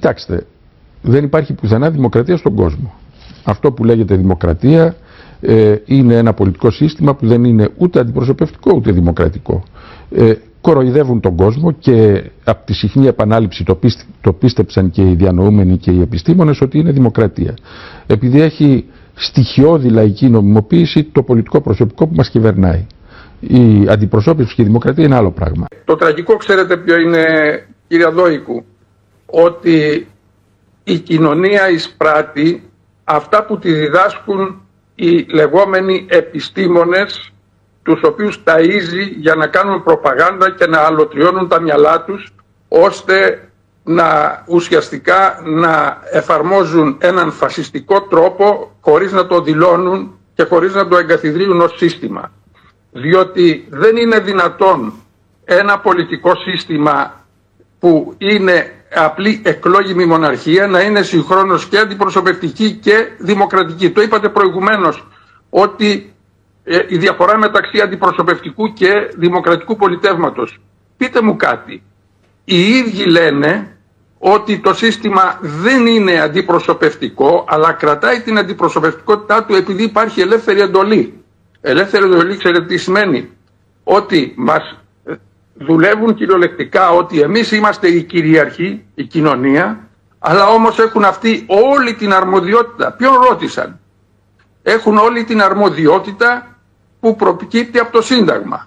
Κοιτάξτε, δεν υπάρχει πουθενά δημοκρατία στον κόσμο. Αυτό που λέγεται δημοκρατία είναι ένα πολιτικό σύστημα που δεν είναι ούτε αντιπροσωπευτικό ούτε δημοκρατικό. Κοροϊδεύουν τον κόσμο και από τη συχνή επανάληψη το πίστεψαν και οι διανοούμενοι και οι επιστήμονες ότι είναι δημοκρατία. Επειδή έχει στοιχειώδη λαϊκή νομιμοποίηση το πολιτικό προσωπικό που μας κυβερνάει. Η αντιπροσώπευση και η δημοκρατία είναι άλλο πράγμα. Το τραγικό ξέρετε ποιο είναι, κύριε Δόικου, ότι η κοινωνία εισπράττει αυτά που τη διδάσκουν οι λεγόμενοι επιστήμονες, τους οποίους ταΐζει για να κάνουν προπαγάνδα και να αλωτριώνουν τα μυαλά τους, ώστε ουσιαστικά να εφαρμόζουν έναν φασιστικό τρόπο χωρίς να το δηλώνουν και χωρίς να το εγκαθιδρύουν ως σύστημα. Διότι δεν είναι δυνατόν ένα πολιτικό σύστημα που είναι απλή εκλόγιμη μοναρχία να είναι συγχρόνως και αντιπροσωπευτική και δημοκρατική. Το είπατε προηγουμένως ότι η διαφορά μεταξύ αντιπροσωπευτικού και δημοκρατικού πολιτεύματος. Πείτε μου κάτι. Οι ίδιοι λένε ότι το σύστημα δεν είναι αντιπροσωπευτικό, αλλά κρατάει την αντιπροσωπευτικότητά του επειδή υπάρχει ελεύθερη εντολή. Ελεύθερη εντολή, ξέρετε τι σημαίνει? Ότι μας δουλεύουν κυριολεκτικά ότι εμείς είμαστε οι κυριαρχοί, η κοινωνία, αλλά όμως έχουν αυτοί όλη την αρμοδιότητα. Ποιον ρώτησαν? Έχουν όλη την αρμοδιότητα που προκύπτει από το Σύνταγμα.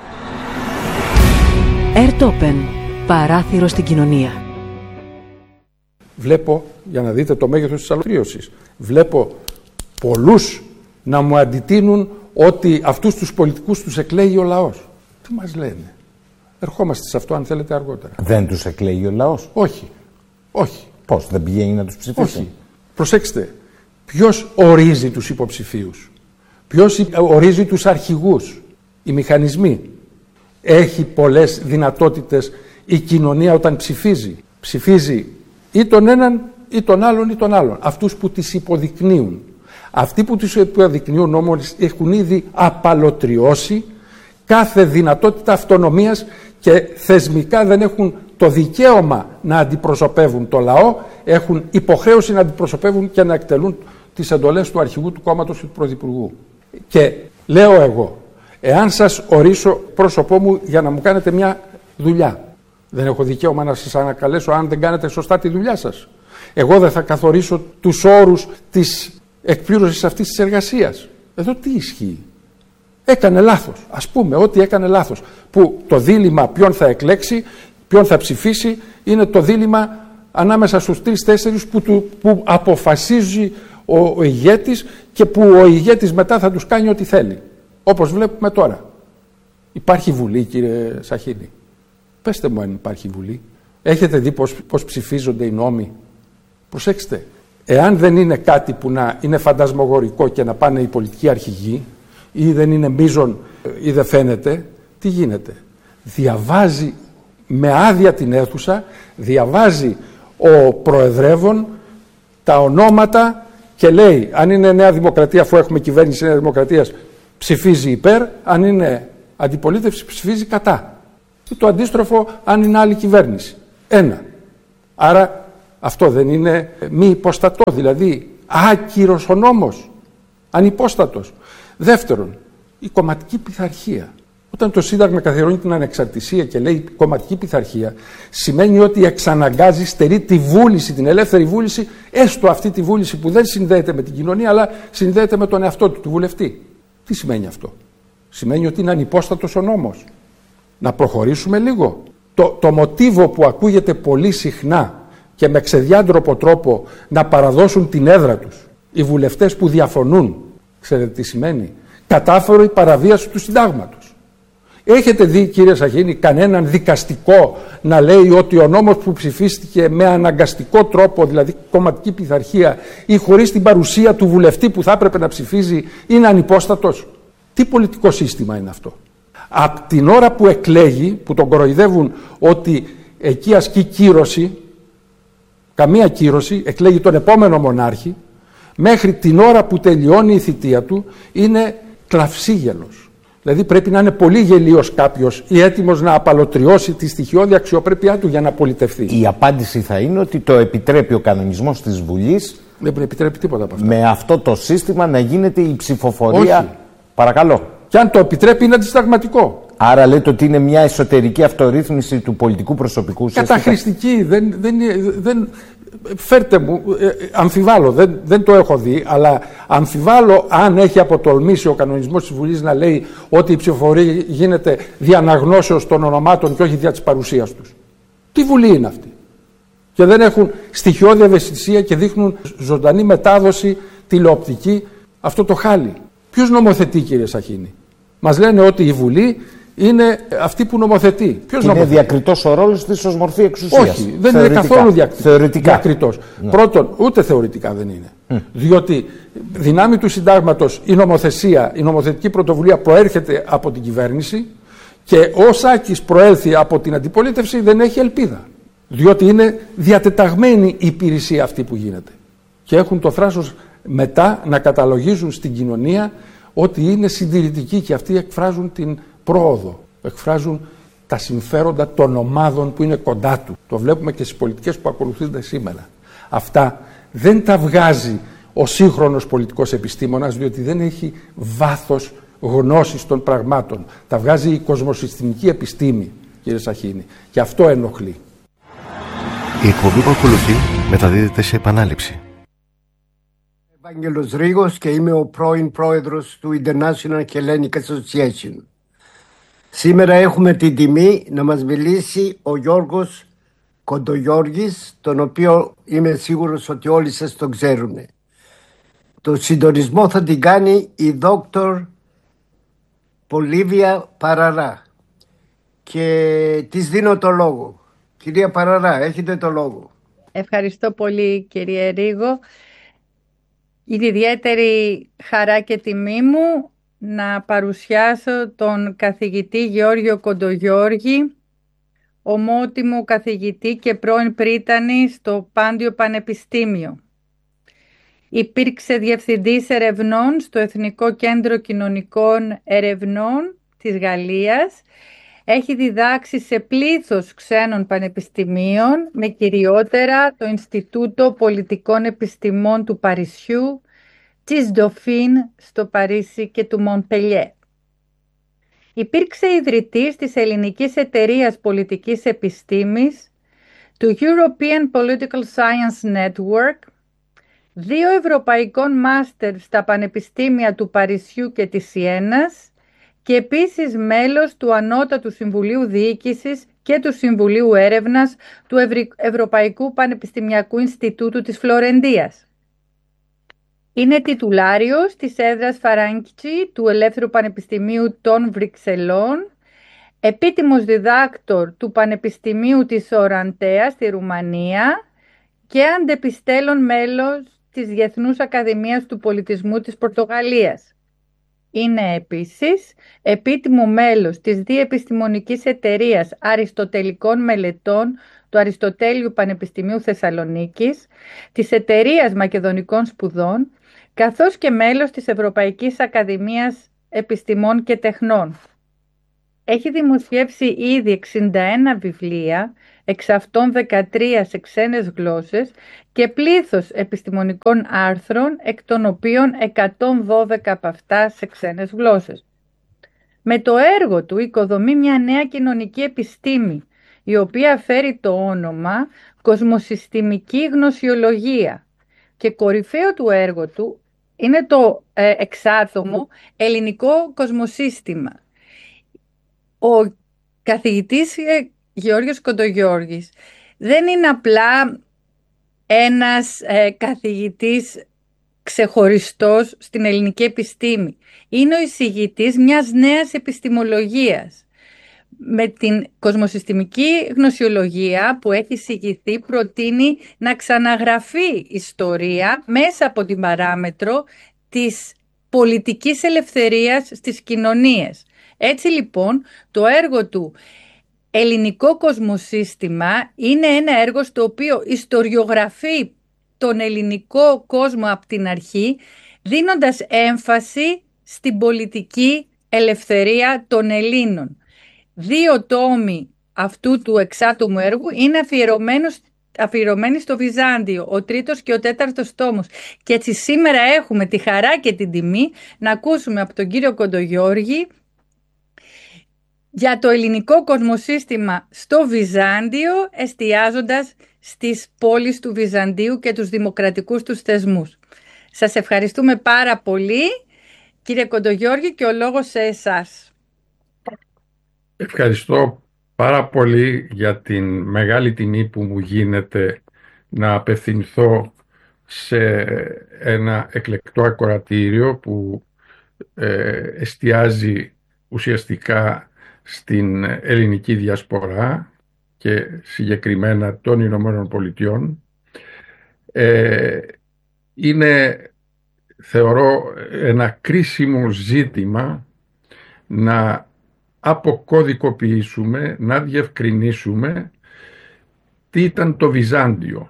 Ερτόπεν, παράθυρο στην κοινωνία. Βλέπω, για να δείτε το μέγεθος της αλωτρίωσης, βλέπω πολλούς να μου αντιτείνουν ότι αυτούς τους πολιτικούς τους εκλέγει ο λαός. Τι μας λένε? Ερχόμαστε σε αυτό αν θέλετε αργότερα. Δεν τους εκλέγει ο λαός? Όχι. Όχι. Πώς, δεν πηγαίνει να τους ψηφίσει? Όχι. Προσέξτε, ποιος ορίζει τους υποψηφίους? Ποιος ορίζει τους αρχηγούς? Οι μηχανισμοί. Έχει πολλές δυνατότητες η κοινωνία όταν ψηφίζει. Ψηφίζει ή τον έναν ή τον άλλον ή τον άλλον. Αυτούς που τις υποδεικνύουν. Αυτοί που τις υποδεικνύουν όμως έχουν ήδη απαλωτριώσει κάθε δυνατότητα αυτονομίας και θεσμικά δεν έχουν το δικαίωμα να αντιπροσωπεύουν το λαό, έχουν υποχρέωση να αντιπροσωπεύουν και να εκτελούν τις εντολές του αρχηγού του κόμματος του πρωθυπουργού. Και λέω εγώ, εάν σας ορίσω πρόσωπό μου για να μου κάνετε μια δουλειά, δεν έχω δικαίωμα να σας ανακαλέσω αν δεν κάνετε σωστά τη δουλειά σας. Εγώ δεν θα καθορίσω τους όρους της εκπλήρωσης αυτής της εργασίας. Εδώ τι ισχύει? Έκανε λάθος. Ας πούμε ότι έκανε λάθος. Που το δίλημμα ποιον θα εκλέξει, ποιον θα ψηφίσει, είναι το δίλημμα ανάμεσα στους 3-4 που αποφασίζει ο ηγέτης και που ο ηγέτης μετά θα τους κάνει ό,τι θέλει. Όπως βλέπουμε τώρα. Υπάρχει βουλή, κύριε Σαχίνη? Πέστε μου αν υπάρχει βουλή. Έχετε δει πώς ψηφίζονται οι νόμοι? Προσέξτε. Εάν δεν είναι κάτι που να είναι φαντασμογορικό και να πάνε οι πολιτικοί αρχηγοί ή δεν είναι μείζον ή δεν φαίνεται, τι γίνεται? Διαβάζει με άδεια την αίθουσα, διαβάζει ο προεδρεύων τα ονόματα και λέει αν είναι Νέα Δημοκρατία, αφού έχουμε κυβέρνηση Νέα Δημοκρατίας, ψηφίζει υπέρ, αν είναι αντιπολίτευση ψηφίζει κατά. Και το αντίστροφο αν είναι άλλη κυβέρνηση. Ένα. Άρα αυτό δεν είναι μη υποστατό, δηλαδή άκυρος ο νόμος, ανυπόστατος. Δεύτερον, η κομματική πειθαρχία. Όταν το Σύνταγμα καθιερώνει την ανεξαρτησία και λέει κομματική πειθαρχία, σημαίνει ότι εξαναγκάζει, στερεί τη βούληση, την ελεύθερη βούληση, έστω αυτή τη βούληση που δεν συνδέεται με την κοινωνία, αλλά συνδέεται με τον εαυτό του βουλευτή. Τι σημαίνει αυτό? Σημαίνει ότι είναι ανυπόστατος ο νόμος. Να προχωρήσουμε λίγο. Το μοτίβο που ακούγεται πολύ συχνά και με ξεδιάντροπο τρόπο να παραδώσουν την έδρα τους οι βουλευτές που διαφωνούν, ξέρετε τι σημαίνει? Κατάφορη παραβίαση του συντάγματος. Έχετε δει, κύριε Σαχίνη, κανέναν δικαστικό να λέει ότι ο νόμος που ψηφίστηκε με αναγκαστικό τρόπο, δηλαδή κομματική πειθαρχία ή χωρίς την παρουσία του βουλευτή που θα έπρεπε να ψηφίζει, είναι ανυπόστατος? Τι πολιτικό σύστημα είναι αυτό? Από την ώρα που εκλέγει, που τον κοροϊδεύουν ότι εκεί ασκεί κύρωση, καμία κύρωση, εκλέγει τον επόμενο μονάρχη, μέχρι την ώρα που τελειώνει η θητεία του είναι κλαυσίγελος. Δηλαδή πρέπει να είναι πολύ γελίος κάποιος ή έτοιμος να απαλωτριώσει τη στοιχειώδη αξιοπρέπειά του για να πολιτευθεί. Η απάντηση θα είναι ότι το επιτρέπει ο κανονισμός της Βουλής. Δεν επιτρέπει τίποτα από αυτό. Με αυτό το σύστημα να γίνεται η ψηφοφορία. Όχι. Παρακαλώ. Και αν το επιτρέπει είναι αντισυνταγματικό. Άρα λέτε ότι είναι μια εσωτερική αυτορύθμιση του πολιτικού προσωπικού σύστημα. Καταχρηστική. Δεν, φέρτε μου, αμφιβάλλω, δεν το έχω δει, αλλά αμφιβάλλω αν έχει αποτολμήσει ο κανονισμός της Βουλής να λέει ότι η ψηφοφορία γίνεται δια αναγνώσεως των ονομάτων και όχι δια της παρουσίας τους. Τι Βουλή είναι αυτή? Και δεν έχουν στοιχειώδη ευαισθησία και δείχνουν ζωντανή μετάδοση τηλεοπτική αυτό το χάλι. Ποιος νομοθετεί, κύριε Σαχίνη? Μας λένε ότι η Βουλή είναι αυτή που νομοθετεί. Ποιος είναι νομοθετεί? διακριτός ο ρόλος της ως μορφή εξουσίας. Όχι, δεν είναι καθόλου διακριτός. Ναι. Πρώτον, ούτε θεωρητικά δεν είναι. Διότι δυνάμει του συντάγματος η νομοθεσία, η νομοθετική πρωτοβουλία προέρχεται από την κυβέρνηση και ως Άκης προέλθει από την αντιπολίτευση δεν έχει ελπίδα. Διότι είναι διατεταγμένη η υπηρεσία αυτή που γίνεται. Και έχουν το θράσος μετά να καταλογίζουν στην κοινωνία ότι είναι συντηρητικοί και αυτοί εκφράζουν την πρόοδο, εκφράζουν τα συμφέροντα των ομάδων που είναι κοντά του. Το βλέπουμε και στις πολιτικές που ακολουθούνται σήμερα. Αυτά δεν τα βγάζει ο σύγχρονος πολιτικός επιστήμονας, διότι δεν έχει βάθος γνώσης των πραγμάτων. Τα βγάζει η κοσμοσυστημική επιστήμη, κύριε Σαχίνη. Και αυτό ενοχλεί. Η εκπομπή που ακολουθεί μεταδίδεται σε επανάληψη. Ευάγγελος Ρήγος και είμαι ο πρώην πρόεδρος του International Hellenic Association. Σήμερα έχουμε την τιμή να μας μιλήσει ο Γιώργος Κοντογιώργης, τον οποίο είμαι σίγουρος ότι όλοι σας τον ξέρουν. Το συντονισμό θα την κάνει η Δόκτωρ Πολύβια Παραρά και της δίνω το λόγο. Κυρία Παραρά, έχετε το λόγο. Ευχαριστώ πολύ, κύριε Ρήγο. Είναι ιδιαίτερη χαρά και τιμή μου να παρουσιάσω τον καθηγητή Γεώργιο Κοντογιώργη, ομότιμο καθηγητή και πρώην πρίτανη στο Πάντιο Πανεπιστήμιο. Υπήρξε διευθυντής ερευνών στο Εθνικό Κέντρο Κοινωνικών Ερευνών της Γαλλίας. Έχει διδάξει σε πλήθος ξένων πανεπιστημίων, με κυριότερα το Ινστιτούτο Πολιτικών Επιστημών του Παρισιού, της Dauphine στο Παρίσι και του Μοντπελιέ. Υπήρξε ιδρυτής της Ελληνικής Εταιρείας Πολιτικής Επιστήμης, του European Political Science Network, 2 ευρωπαϊκών μάστερ στα πανεπιστήμια του Παρισιού και της Σιένας και επίσης μέλος του Ανώτατου Συμβουλίου Διοίκησης και του Συμβουλίου Έρευνας του Ευρωπαϊκού Πανεπιστημιακού Ινστιτούτου της Φλωρεντίας. Είναι τιτουλάριος της έδρας Φαράνκιτσι του Ελεύθερου Πανεπιστημίου των Βρυξελών, επίτιμος διδάκτορ του Πανεπιστημίου της Οραντέα στη Ρουμανία και αντεπιστέλων μέλος της Διεθνούς Ακαδημίας του Πολιτισμού της Πορτογαλίας. Είναι επίσης επίτιμο μέλος της Διεπιστημονικής Εταιρείας Αριστοτελικών Μελετών του Αριστοτέλειου Πανεπιστημίου Θεσσαλονίκης, της Εταιρείας Μακεδονικών Σπουδών, καθώς και μέλος της Ευρωπαϊκής Ακαδημίας Επιστημών και Τεχνών. Έχει δημοσιεύσει ήδη 61 βιβλία, εξ αυτών 13 σε ξένες γλώσσες και πλήθος επιστημονικών άρθρων, εκ των οποίων 112 από αυτά σε ξένες γλώσσες. Με το έργο του οικοδομεί μια νέα κοινωνική επιστήμη, η οποία φέρει το όνομα κοσμοσυστημική γνωσιολογία, και κορυφαίο του έργο του είναι το εξάτομο ελληνικό κοσμοσύστημα. Ο καθηγητής Γεώργιος Κοντογιώργης δεν είναι απλά ένας καθηγητής ξεχωριστός στην ελληνική επιστήμη. Είναι ο εισηγητής μιας νέας επιστημολογίας. Με την κοσμοσυστημική γνωσιολογία που έχει εισηγηθεί, προτείνει να ξαναγραφεί ιστορία μέσα από την παράμετρο της πολιτικής ελευθερίας στις κοινωνίες. Έτσι λοιπόν το έργο του ελληνικό κοσμοσύστημα είναι ένα έργο στο οποίο ιστοριογραφεί τον ελληνικό κόσμο από την αρχή, δίνοντας έμφαση στην πολιτική ελευθερία των Ελλήνων. 2 τόμοι αυτού του εξάτομου έργου είναι αφιερωμένοι στο Βυζάντιο, ο 3ος και ο 4ος τόμος. Και έτσι σήμερα έχουμε τη χαρά και την τιμή να ακούσουμε από τον κύριο Κοντογιώργη για το ελληνικό κοσμοσύστημα στο Βυζάντιο, εστιάζοντας στις πόλεις του Βυζαντίου και τους δημοκρατικούς τους θεσμούς. Σας ευχαριστούμε πάρα πολύ, κύριε Κοντογιώργη, και ο λόγος σε εσάς. Ευχαριστώ πάρα πολύ για την μεγάλη τιμή που μου γίνεται να απευθυνθώ σε ένα εκλεκτό ακροατήριο που εστιάζει ουσιαστικά στην ελληνική διασπορά και συγκεκριμένα των Ηνωμένων Πολιτειών. Είναι, θεωρώ, ένα κρίσιμο ζήτημα να αποκωδικοποιήσουμε, να διευκρινίσουμε τι ήταν το Βυζάντιο.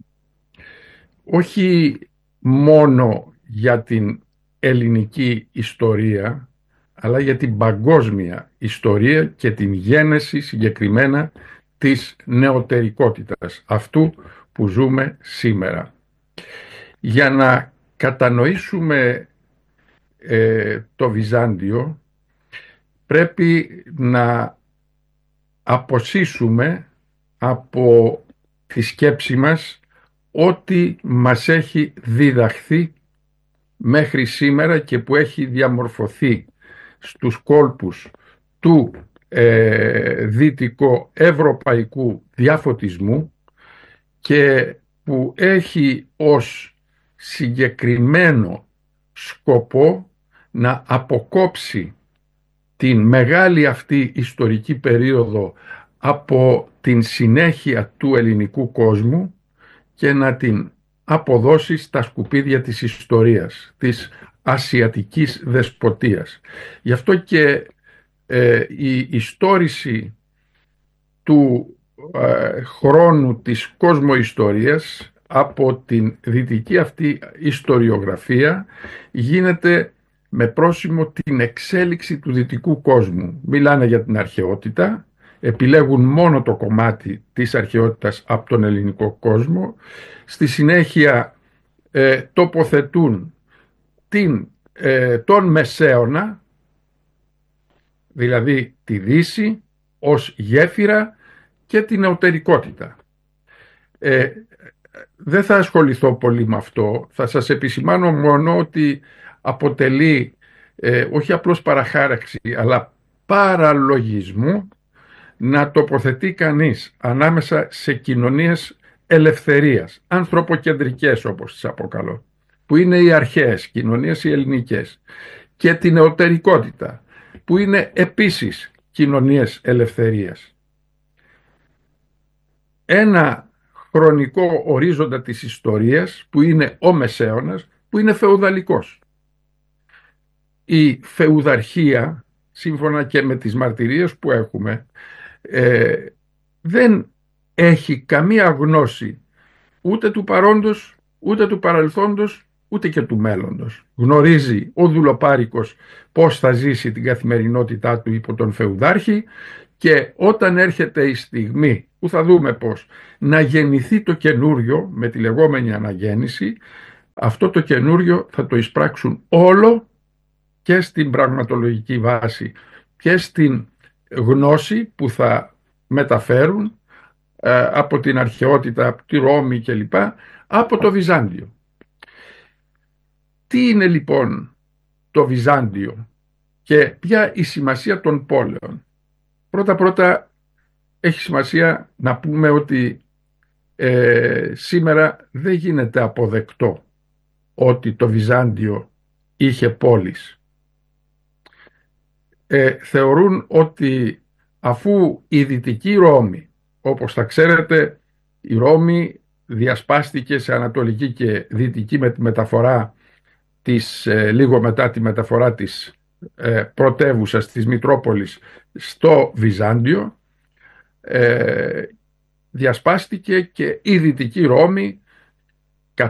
Όχι μόνο για την ελληνική ιστορία, αλλά για την παγκόσμια ιστορία και την γένεση συγκεκριμένα της νεωτερικότητας, αυτού που ζούμε σήμερα. Για να κατανοήσουμε το Βυζάντιο, πρέπει να αποσύσουμε από τη σκέψη μας ό,τι μας έχει διδαχθεί μέχρι σήμερα και που έχει διαμορφωθεί στους κόλπους του δυτικοευρωπαϊκού διαφωτισμού και που έχει ως συγκεκριμένο σκοπό να αποκόψει την μεγάλη αυτή ιστορική περίοδο από την συνέχεια του ελληνικού κόσμου και να την αποδώσει στα σκουπίδια της ιστορίας, της ασιατικής δεσποτείας. Γι' αυτό και η ιστόρηση του χρόνου της κόσμοϊστορίας από την δυτική αυτή ιστοριογραφία γίνεται με πρόσημο την εξέλιξη του δυτικού κόσμου. Μιλάνε για την αρχαιότητα, επιλέγουν μόνο το κομμάτι της αρχαιότητας από τον ελληνικό κόσμο, στη συνέχεια τοποθετούν τον Μεσαίωνα, δηλαδή τη Δύση, ως γέφυρα και την νεωτερικότητα. Δεν θα ασχοληθώ πολύ με αυτό, θα σας επισημάνω μόνο ότι αποτελεί όχι απλώς παραχάραξη αλλά παραλογισμό να τοποθετεί κανείς ανάμεσα σε κοινωνίες ελευθερίας, ανθρωποκεντρικές όπως τις αποκαλώ, που είναι οι αρχαίες κοινωνίες οι ελληνικές, και την νεωτερικότητα που είναι επίσης κοινωνίες ελευθερίας. Ένα χρονικό ορίζοντα της ιστορίας που είναι ο Μεσαίωνας, που είναι φεουδαλικός. Η φεουδαρχία, σύμφωνα και με τις μαρτυρίες που έχουμε, δεν έχει καμία γνώση ούτε του παρόντος, ούτε του παρελθόντος, ούτε και του μέλλοντος. Γνωρίζει ο δουλοπάρικος πώς θα ζήσει την καθημερινότητά του υπό τον φεουδάρχη, και όταν έρχεται η στιγμή που θα δούμε πώς να γεννηθεί το καινούριο με τη λεγόμενη αναγέννηση, αυτό το καινούριο θα το εισπράξουν όλο και στην πραγματολογική βάση και στην γνώση που θα μεταφέρουν από την αρχαιότητα, από τη Ρώμη κλπ, από το Βυζάντιο. Τι είναι λοιπόν το Βυζάντιο και ποια η σημασία των πόλεων? Πρώτα έχει σημασία να πούμε ότι σήμερα δεν γίνεται αποδεκτό ότι το Βυζάντιο είχε πόλεις. Θεωρούν ότι αφού η Δυτική Ρώμη, όπως θα ξέρετε, η Ρώμη διασπάστηκε σε Ανατολική και Δυτική με τη μεταφορά της, λίγο μετά τη μεταφορά της πρωτεύουσας της Μητρόπολης στο Βυζάντιο, διασπάστηκε και η Δυτική Ρώμη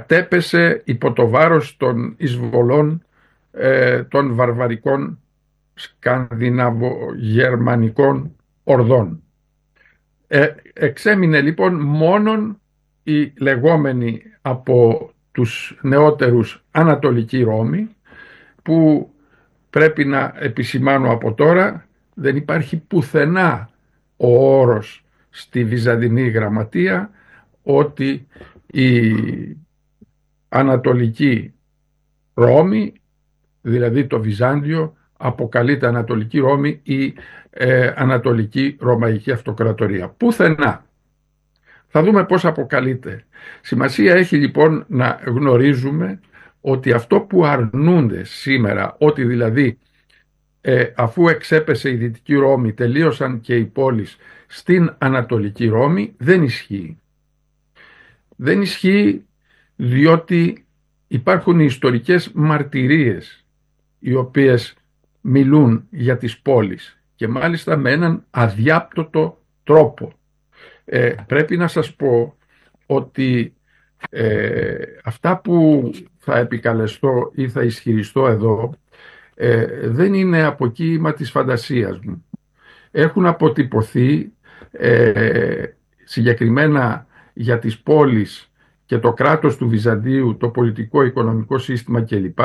κατέπεσε υπό το βάρος των εισβολών των βαρβαρικών σκανδιναβογερμανικών ορδών. Εξέμεινε λοιπόν μόνον η λεγόμενη από τους νεότερους Ανατολική Ρώμη, που πρέπει να επισημάνω από τώρα δεν υπάρχει πουθενά ο όρος στη Βυζαντινή Γραμματεία ότι η Ανατολική Ρώμη, δηλαδή το Βυζάντιο, αποκαλείται Ανατολική Ρώμη ή Ανατολική Ρωμαϊκή Αυτοκρατορία. Πουθενά. Θα δούμε πώς αποκαλείται. Σημασία έχει λοιπόν να γνωρίζουμε ότι αυτό που αρνούνται σήμερα, ότι δηλαδή αφού εξέπεσε η Δυτική Ρώμη τελείωσαν και οι πόλεις στην Ανατολική Ρώμη, δεν ισχύει. Δεν ισχύει διότι υπάρχουν οι ιστορικές μαρτυρίες οι οποίες μιλούν για τις πόλεις και μάλιστα με έναν αδιάπτωτο τρόπο. Πρέπει να σας πω ότι αυτά που θα επικαλεστώ ή θα ισχυριστώ εδώ δεν είναι αποκοίημα της φαντασίας μου. Έχουν αποτυπωθεί συγκεκριμένα για τις πόλεις και το κράτος του Βυζαντίου, το πολιτικό, οικονομικό σύστημα κλπ.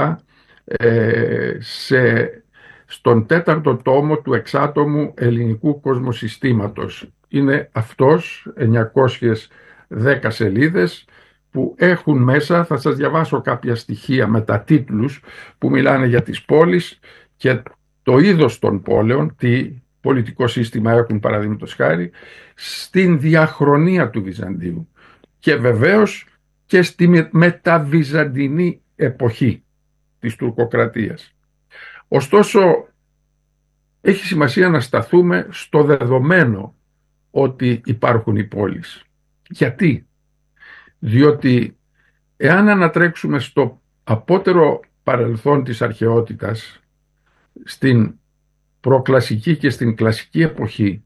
Στον 4ο τόμο του εξάτομου ελληνικού κοσμοσυστήματος. Είναι αυτός, 910 σελίδες, που έχουν μέσα, θα σας διαβάσω κάποια στοιχεία με τα τίτλους που μιλάνε για τις πόλεις και το είδος των πόλεων, τι πολιτικό σύστημα έχουν παραδείγματος χάρη, στην διαχρονία του Βυζαντίου και βεβαίως και στη μεταβυζαντινή εποχή της τουρκοκρατίας. Ωστόσο, έχει σημασία να σταθούμε στο δεδομένο ότι υπάρχουν οι πόλεις. Γιατί? Διότι εάν ανατρέξουμε στο απότερο παρελθόν της αρχαιότητας, στην προκλασική και στην κλασική εποχή,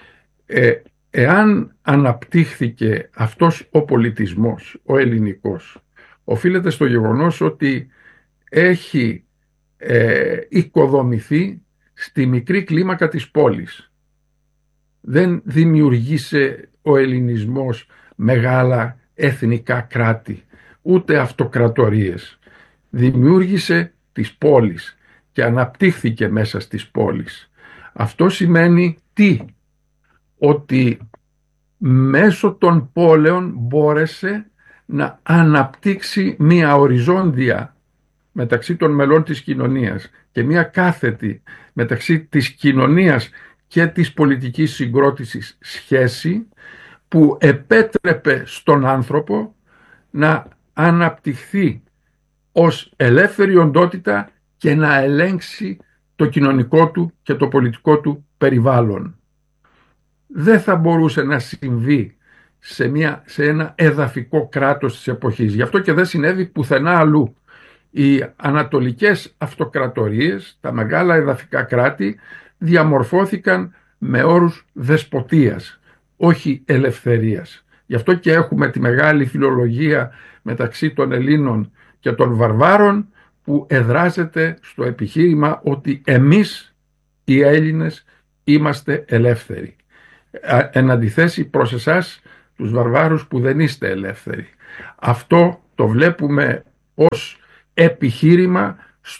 εάν αναπτύχθηκε αυτός ο πολιτισμός, ο ελληνικός, οφείλεται στο γεγονός ότι έχει οικοδομηθεί στη μικρή κλίμακα της πόλης. Δεν δημιουργήσε ο ελληνισμός μεγάλα εθνικά κράτη, ούτε αυτοκρατορίες. Δημιούργησε τις πόλεις και αναπτύχθηκε μέσα στις πόλεις. Αυτό σημαίνει τι? Ότι μέσω των πόλεων μπόρεσε να αναπτύξει μία οριζόντια μεταξύ των μελών της κοινωνίας και μία κάθετη μεταξύ της κοινωνίας και της πολιτικής συγκρότησης σχέση που επέτρεπε στον άνθρωπο να αναπτυχθεί ως ελεύθερη οντότητα και να ελέγξει το κοινωνικό του και το πολιτικό του περιβάλλον. Δεν θα μπορούσε να συμβεί σε ένα εδαφικό κράτος της εποχής. Γι' αυτό και δεν συνέβη πουθενά αλλού. Οι ανατολικές αυτοκρατορίες, τα μεγάλα εδαφικά κράτη, διαμορφώθηκαν με όρους δεσποτείας, όχι ελευθερίας. Γι' αυτό και έχουμε τη μεγάλη φιλολογία μεταξύ των Ελλήνων και των Βαρβάρων, που εδράζεται στο επιχείρημα ότι εμείς οι Έλληνες είμαστε ελεύθεροι. Εν αντιθέσει προς εσάς τους Βαρβάρους που δεν είστε ελεύθεροι. Αυτό το βλέπουμε ως επιχείρημα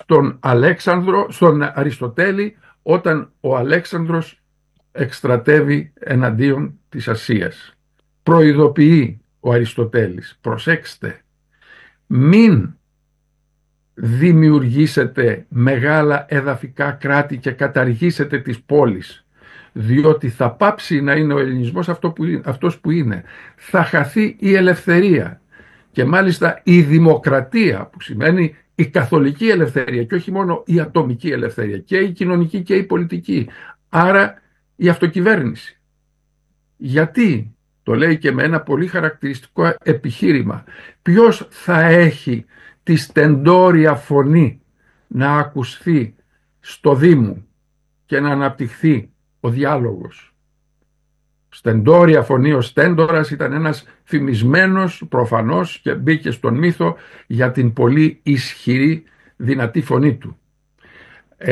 στον Αριστοτέλη, όταν ο Αλέξανδρος εκστρατεύει εναντίον της Ασίας. Προειδοποιεί ο Αριστοτέλης, προσέξτε, μην δημιουργήσετε μεγάλα εδαφικά κράτη και καταργήσετε τις πόλεις, διότι θα πάψει να είναι ο ελληνισμός αυτός που είναι. Θα χαθεί η ελευθερία και μάλιστα η δημοκρατία, που σημαίνει η καθολική ελευθερία και όχι μόνο η ατομική ελευθερία, και η κοινωνική και η πολιτική. Άρα η αυτοκυβέρνηση. Γιατί? Το λέει και με ένα πολύ χαρακτηριστικό επιχείρημα. Ποιος θα έχει τη στεντόρια φωνή να ακουστεί στο Δήμο και να αναπτυχθεί ο διάλογος? Στεντόρια φωνή, ο Στέντορας ήταν ένας φημισμένος προφανώς και μπήκε στον μύθο για την πολύ ισχυρή δυνατή φωνή του.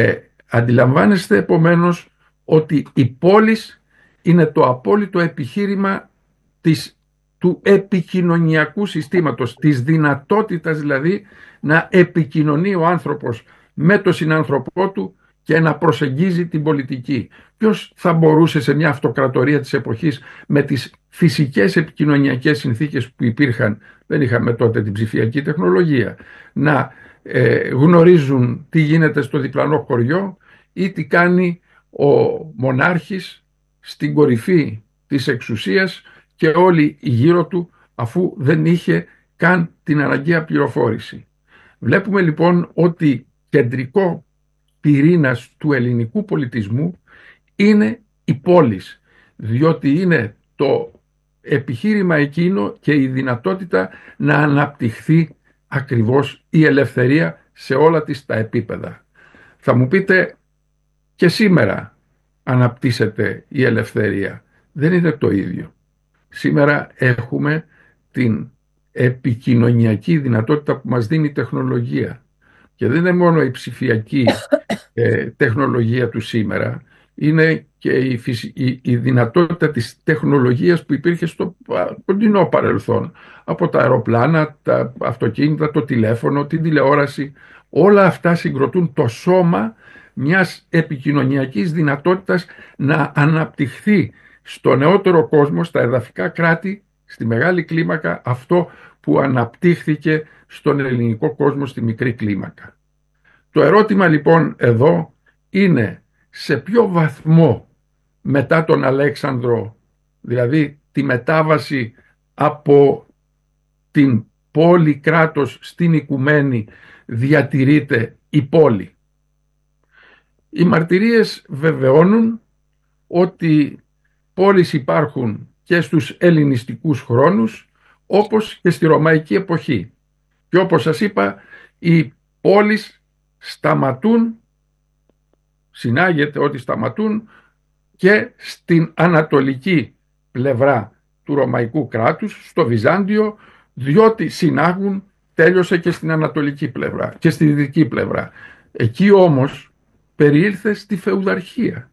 Αντιλαμβάνεστε επομένως ότι η πόλης είναι το απόλυτο επιχείρημα του επικοινωνιακού συστήματος, της δυνατότητας δηλαδή να επικοινωνεί ο άνθρωπος με τον συνάνθρωπό του και να προσεγγίζει την πολιτική. Ποιος θα μπορούσε σε μια αυτοκρατορία της εποχής με τις φυσικές επικοινωνιακές συνθήκες που υπήρχαν, δεν είχαμε τότε την ψηφιακή τεχνολογία, να γνωρίζουν τι γίνεται στο διπλανό χωριό ή τι κάνει ο μονάρχης στην κορυφή της εξουσίας και όλοι γύρω του, αφού δεν είχε καν την αναγκαία πληροφόρηση. Βλέπουμε λοιπόν ότι κεντρικό πυρήνας του ελληνικού πολιτισμού είναι η πόλης, διότι είναι το επιχείρημα εκείνο και η δυνατότητα να αναπτυχθεί ακριβώς η ελευθερία σε όλα τις τα επίπεδα. Θα μου πείτε, και σήμερα αναπτύσσεται η ελευθερία. Δεν είναι το ίδιο. Σήμερα έχουμε την επικοινωνιακή δυνατότητα που μας δίνει η τεχνολογία. Και δεν είναι μόνο η ψηφιακή τεχνολογία του σήμερα, είναι και η δυνατότητα της τεχνολογίας που υπήρχε στο κοντινό παρελθόν. Από τα αεροπλάνα, τα αυτοκίνητα, το τηλέφωνο, την τηλεόραση. Όλα αυτά συγκροτούν το σώμα μιας επικοινωνιακής δυνατότητας να αναπτυχθεί στο νεότερο κόσμο, στα εδαφικά κράτη, στη μεγάλη κλίμακα, αυτό που αναπτύχθηκε στον ελληνικό κόσμο στη μικρή κλίμακα. Το ερώτημα λοιπόν εδώ είναι σε ποιο βαθμό μετά τον Αλέξανδρο, δηλαδή τη μετάβαση από την πόλη κράτος στην οικουμένη, διατηρείται η πόλη. Οι μαρτυρίες βεβαιώνουν ότι πόλεις υπάρχουν και στους ελληνιστικούς χρόνους, όπως και στη Ρωμαϊκή εποχή. Και όπως σας είπα, οι πόλεις σταματούν, συνάγεται ότι σταματούν και στην ανατολική πλευρά του Ρωμαϊκού κράτους, στο Βυζάντιο, διότι συνάγουν, τέλειωσε και στην ανατολική πλευρά και στη δυτική πλευρά. Εκεί όμως περιήλθε στη φεουδαρχία.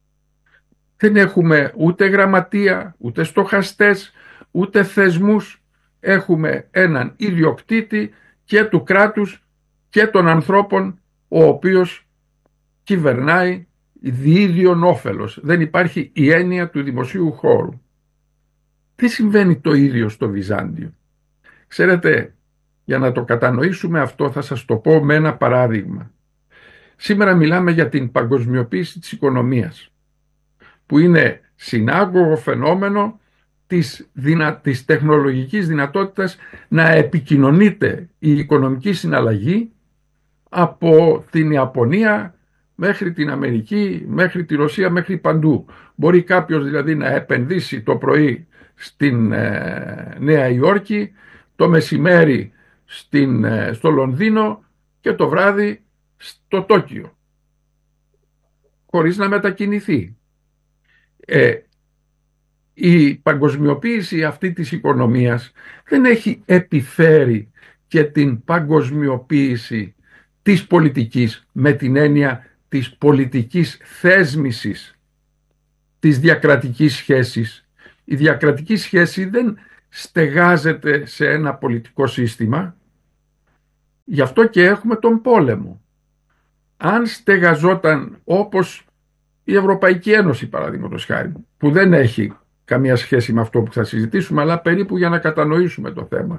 Δεν έχουμε ούτε γραμματεία, ούτε στοχαστές, ούτε θεσμούς. Έχουμε έναν ιδιοκτήτη και του κράτους και των ανθρώπων, ο οποίος κυβερνάει διίδιον όφελος. Δεν υπάρχει η έννοια του δημοσίου χώρου. Τι συμβαίνει το ίδιο στο Βυζάντιο? Ξέρετε, για να το κατανοήσουμε αυτό θα σας το πω με ένα παράδειγμα. Σήμερα μιλάμε για την παγκοσμιοποίηση της οικονομίας, που είναι συνάγωγο φαινόμενο της τεχνολογικής δυνατότητας να επικοινωνείται η οικονομική συναλλαγή από την Ιαπωνία μέχρι την Αμερική, μέχρι τη Ρωσία, μέχρι παντού. Μπορεί κάποιος δηλαδή να επενδύσει το πρωί στην Νέα Υόρκη, το μεσημέρι στο Λονδίνο και το βράδυ στο Τόκιο, χωρίς να μετακινηθεί. Η παγκοσμιοποίηση αυτή της οικονομίας δεν έχει επιφέρει και την παγκοσμιοποίηση της πολιτικής, με την έννοια της πολιτικής θέσμησης της διακρατικής σχέσης. Η διακρατική σχέση δεν στεγάζεται σε ένα πολιτικό σύστημα, γι' αυτό και έχουμε τον πόλεμο. Αν στεγαζόταν όπως η Ευρωπαϊκή Ένωση, παραδείγματος χάρη, που δεν έχει καμία σχέση με αυτό που θα συζητήσουμε, αλλά περίπου για να κατανοήσουμε το θέμα,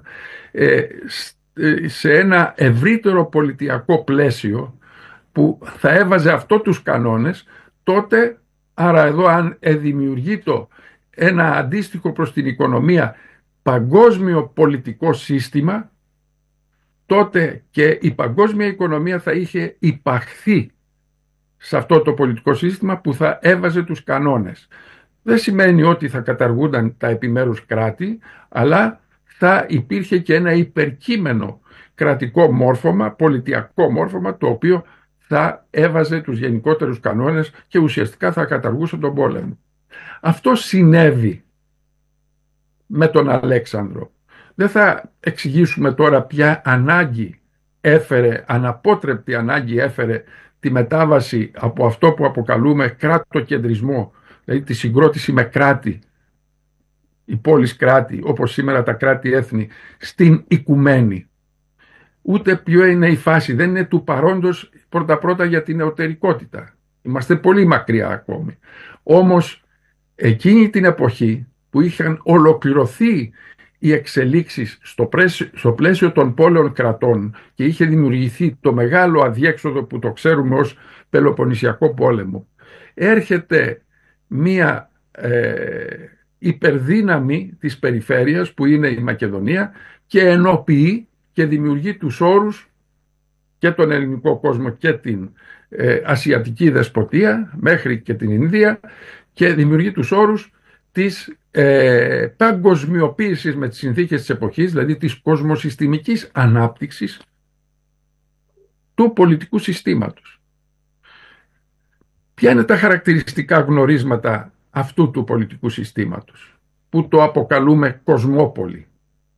σε ένα ευρύτερο πολιτιακό πλαίσιο που θα έβαζε αυτό τους κανόνες, τότε, άρα εδώ αν δημιουργείται ένα αντίστοιχο προς την οικονομία παγκόσμιο πολιτικό σύστημα, τότε και η παγκόσμια οικονομία θα είχε υπαχθεί σε αυτό το πολιτικό σύστημα που θα έβαζε τους κανόνες. Δεν σημαίνει ότι θα καταργούνταν τα επιμέρους κράτη, αλλά θα υπήρχε και ένα υπερκείμενο κρατικό μόρφωμα, πολιτιακό μόρφωμα, το οποίο θα έβαζε τους γενικότερους κανόνες και ουσιαστικά θα καταργούσε τον πόλεμο. Αυτό συνέβη με τον Αλέξανδρο. Δεν θα εξηγήσουμε τώρα ποια ανάγκη έφερε, αναπότρεπτη ανάγκη έφερε τη μετάβαση από αυτό που αποκαλούμε κράτο-κεντρισμό, δηλαδή τη συγκρότηση με κράτη, οι πόλεις κράτη, όπως σήμερα τα κράτη-έθνη, στην οικουμένη. Ούτε ποιο είναι η φάση, δεν είναι του παρόντος πρώτα-πρώτα για την νεωτερικότητα. Είμαστε πολύ μακριά ακόμη. Όμως εκείνη την εποχή που είχαν ολοκληρωθεί οι εξελίξεις στο πλαίσιο των πόλεων κρατών και είχε δημιουργηθεί το μεγάλο αδιέξοδο που το ξέρουμε ως Πελοποννησιακό πόλεμο, έρχεται μία υπερδύναμη της περιφέρειας που είναι η Μακεδονία και ενοποιεί και δημιουργεί τους όρους και τον ελληνικό κόσμο και την ασιατική δεσποτεία μέχρι και την Ινδία και δημιουργεί τους όρους της παγκοσμιοποίησης με τις συνθήκες της εποχής, δηλαδή της κοσμοσυστημικής ανάπτυξης του πολιτικού συστήματος. Ποια είναι τα χαρακτηριστικά γνωρίσματα αυτού του πολιτικού συστήματος που το αποκαλούμε κοσμόπολη?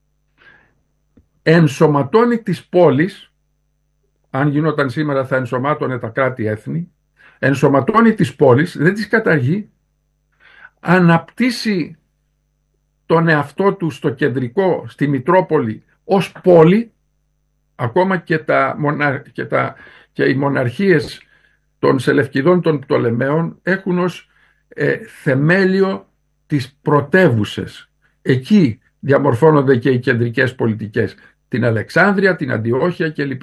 Ενσωματώνει τις πόλεις, αν γινόταν σήμερα θα ενσωμάτωνε τα κράτη-έθνη, ενσωματώνει τις πόλεις, δεν τις καταργεί, αναπτύσσει τον εαυτό του στο κεντρικό, στη Μητρόπολη ως πόλη, ακόμα και οι μοναρχίες των Σελευκηδών των Πτολεμαίων έχουν ως θεμέλιο τις πρωτεύουσες. Εκεί διαμορφώνονται και οι κεντρικές πολιτικές, την Αλεξάνδρεια, την Αντιόχεια κλπ.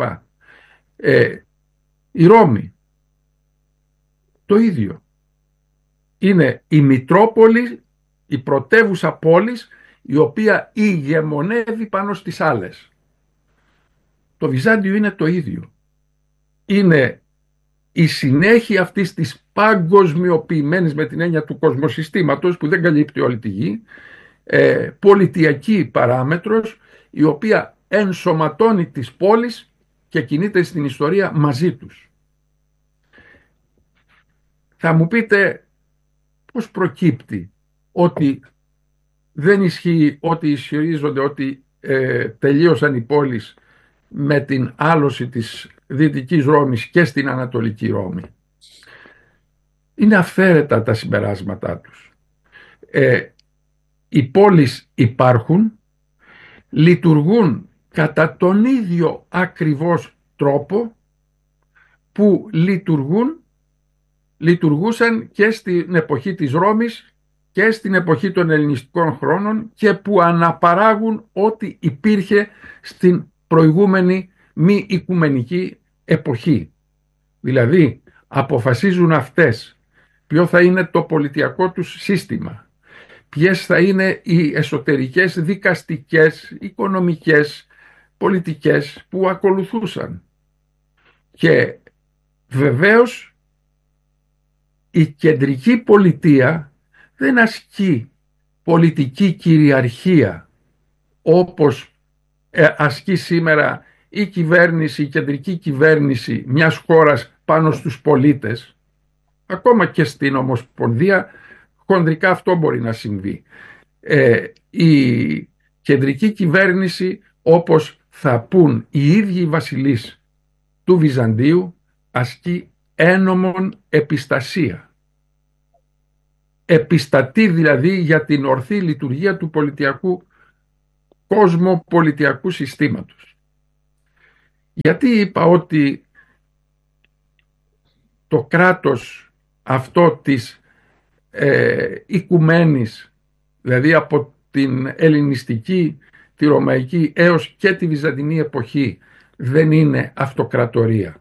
Η Ρώμη, το ίδιο. Είναι η Μητρόπολη, η πρωτεύουσα πόλης, η οποία ηγεμονεύει πάνω στις άλλες. Το Βυζάντιο είναι το ίδιο. Είναι η συνέχεια αυτής της παγκοσμιοποιημένης, με την έννοια του κοσμοσυστήματος που δεν καλύπτει όλη τη γη, πολιτιακή παράμετρος, η οποία ενσωματώνει τις πόλεις και κινείται στην ιστορία μαζί τους. Θα μου πείτε πώς προκύπτει ότι δεν ισχύει ότι ισχυρίζονται ότι τελείωσαν οι πόλεις με την άλωση της Δυτικής Ρώμης και στην Ανατολική Ρώμη? Είναι αυθαίρετα τα συμπεράσματά τους. Οι πόλεις υπάρχουν, λειτουργούν κατά τον ίδιο ακριβώς τρόπο που λειτουργούσαν και στην εποχή της Ρώμης και στην εποχή των ελληνιστικών χρόνων και που αναπαράγουν ό,τι υπήρχε στην προηγούμενη μη οικουμενική εποχή. Δηλαδή αποφασίζουν αυτές ποιο θα είναι το πολιτιακό τους σύστημα, ποιες θα είναι οι εσωτερικές δικαστικές, οικονομικές, πολιτικές που ακολουθούσαν. Και βεβαίως η κεντρική πολιτεία δεν ασκεί πολιτική κυριαρχία όπως ασκεί σήμερα η κυβέρνηση, η κεντρική κυβέρνηση μιας χώρας πάνω στους πολίτες. Ακόμα και στην Ομοσπονδία χονδρικά αυτό μπορεί να συμβεί. Η κεντρική κυβέρνηση, όπως θα πούν οι ίδιοι οι βασιλείς του Βυζαντίου, ασκεί ένομον επιστασία. Επιστατεί δηλαδή για την ορθή λειτουργία του κοσμοπολιτιακού συστήματος. Γιατί είπα ότι το κράτος αυτό της οικουμένης, δηλαδή από την ελληνιστική, τη ρωμαϊκή έως και τη βυζαντινή εποχή, δεν είναι αυτοκρατορία?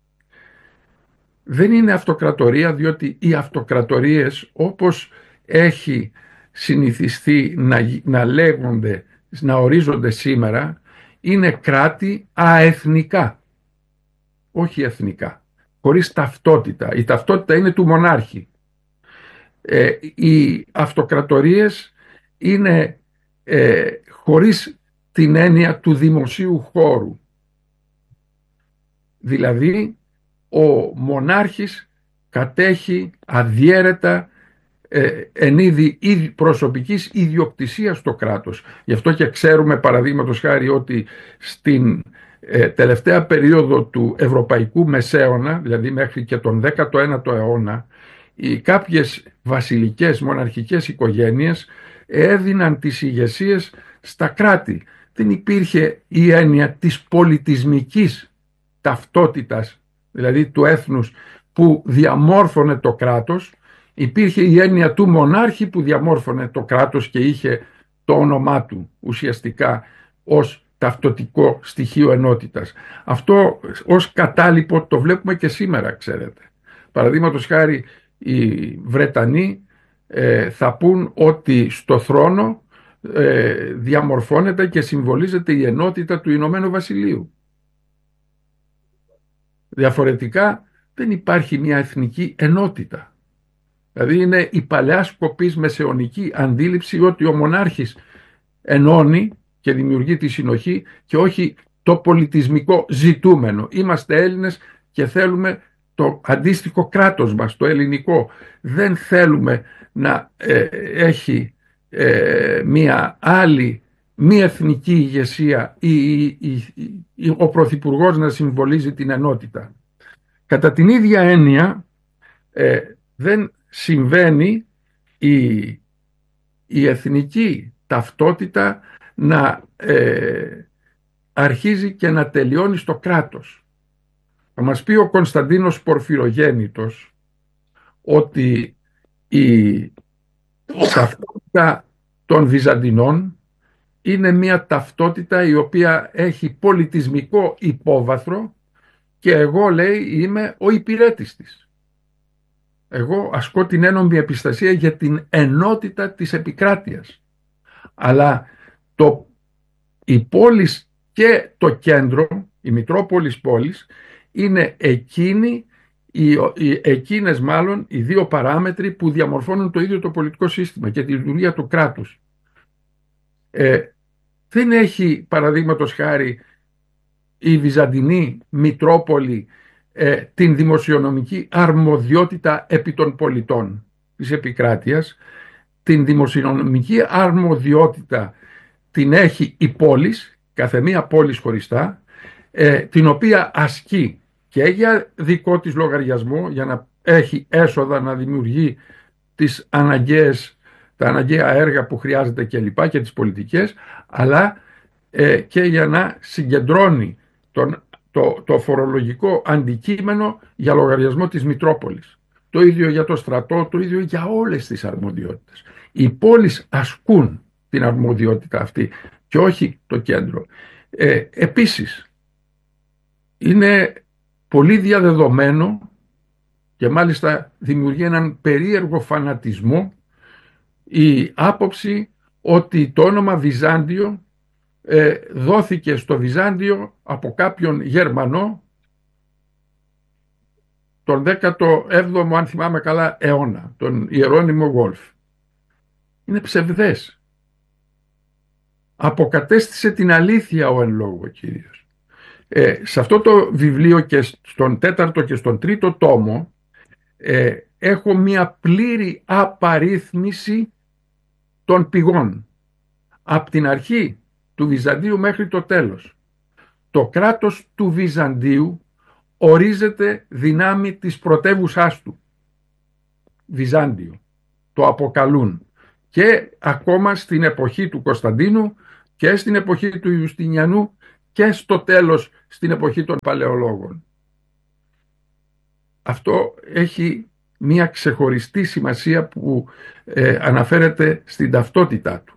Δεν είναι αυτοκρατορία διότι οι αυτοκρατορίες, όπως έχει συνηθιστεί να λέγονται, να ορίζονται σήμερα, είναι κράτη αεθνικά, όχι εθνικά, χωρίς ταυτότητα. Η ταυτότητα είναι του μονάρχη. Οι αυτοκρατορίες είναι χωρίς την έννοια του δημοσίου χώρου. Δηλαδή ο μονάρχης κατέχει αδιέρετα εν είδη προσωπικής ιδιοκτησίας στο κράτος. Γι' αυτό και ξέρουμε παραδείγματος χάρη ότι στην τελευταία περίοδο του Ευρωπαϊκού Μεσαίωνα, δηλαδή μέχρι και τον 19ο αιώνα, κάποιες βασιλικές μοναρχικές οικογένειες έδιναν τις ηγεσίες στα κράτη. Δεν υπήρχε η έννοια της πολιτισμικής ταυτότητας, δηλαδή του έθνους που διαμόρφωνε το κράτος. Υπήρχε η έννοια του μονάρχη που διαμόρφωνε το κράτος και είχε το όνομά του ουσιαστικά ως ταυτοτικό στοιχείο ενότητας. Αυτό ως κατάλοιπο το βλέπουμε και σήμερα, ξέρετε. Παραδείγματος χάρη, οι Βρετανοί θα πούν ότι στο θρόνο διαμορφώνεται και συμβολίζεται η ενότητα του Ηνωμένου Βασιλείου. Διαφορετικά δεν υπάρχει μια εθνική ενότητα. Δηλαδή είναι η παλαιά σκοπής μεσαιωνική αντίληψη ότι ο μονάρχης ενώνει και δημιουργεί τη συνοχή και όχι το πολιτισμικό ζητούμενο. Είμαστε Έλληνες και θέλουμε το αντίστοιχο κράτος μας, το ελληνικό. Δεν θέλουμε να έχει μία άλλη μη εθνική ηγεσία ή ο Πρωθυπουργός να συμβολίζει την ενότητα. Κατά την ίδια έννοια δεν συμβαίνει η εθνική ταυτότητα να αρχίζει και να τελειώνει στο κράτος. Θα μας πει ο Κωνσταντίνος Πορφυρογέννητος ότι η ταυτότητα των Βυζαντινών είναι μια ταυτότητα η οποία έχει πολιτισμικό υπόβαθρο και εγώ, λέει, είμαι ο υπηρέτης της. Εγώ ασκώ την ένομη επιστασία για την ενότητα της επικράτειας. Αλλά η πόλη και το κέντρο, η Μητρόπολης πόλης, είναι εκείνες μάλλον οι δύο παράμετροι που διαμορφώνουν το ίδιο το πολιτικό σύστημα και τη λειτουργία του κράτους. Δεν έχει, παραδείγματος χάρη, η Βυζαντινή Μητρόπολη την δημοσιονομική αρμοδιότητα επί των πολιτών της επικράτειας. Την δημοσιονομική αρμοδιότητα την έχει η πόλης, καθεμία πόλης χωριστά, την οποία ασκεί και για δικό της λογαριασμό, για να έχει έσοδα, να δημιουργεί τα αναγκαία έργα που χρειάζεται και τις πολιτικές, αλλά και για να συγκεντρώνει το φορολογικό αντικείμενο για λογαριασμό της Μητρόπολης. Το ίδιο για το στρατό, το ίδιο για όλες τις αρμοδιότητες. Οι πόλεις ασκούν την αρμοδιότητα αυτή και όχι το κέντρο. Επίσης, είναι πολύ διαδεδομένο και μάλιστα δημιουργεί έναν περίεργο φανατισμό η άποψη ότι το όνομα Βυζάντιο δόθηκε στο Βυζάντιο από κάποιον Γερμανό τον 17ο, αν θυμάμαι καλά, αιώνα, τον Ιερώνυμο Γόλφ. Είναι ψευδές. Αποκατέστησε την αλήθεια ο εν λόγω Κύριος. Σε αυτό το βιβλίο και στον 4ο και στον 3ο τόμο έχω μια πλήρη απαρίθμηση των πηγών. Από την αρχή του Βυζαντίου μέχρι το τέλος. Το κράτος του Βυζαντίου ορίζεται δυνάμει της πρωτεύουσάς του. Βυζάντιο. Το αποκαλούν. Και ακόμα στην εποχή του Κωνσταντίνου και στην εποχή του Ιουστινιανού και στο τέλος στην εποχή των Παλαιολόγων. Αυτό έχει μια ξεχωριστή σημασία που αναφέρεται στην ταυτότητά του.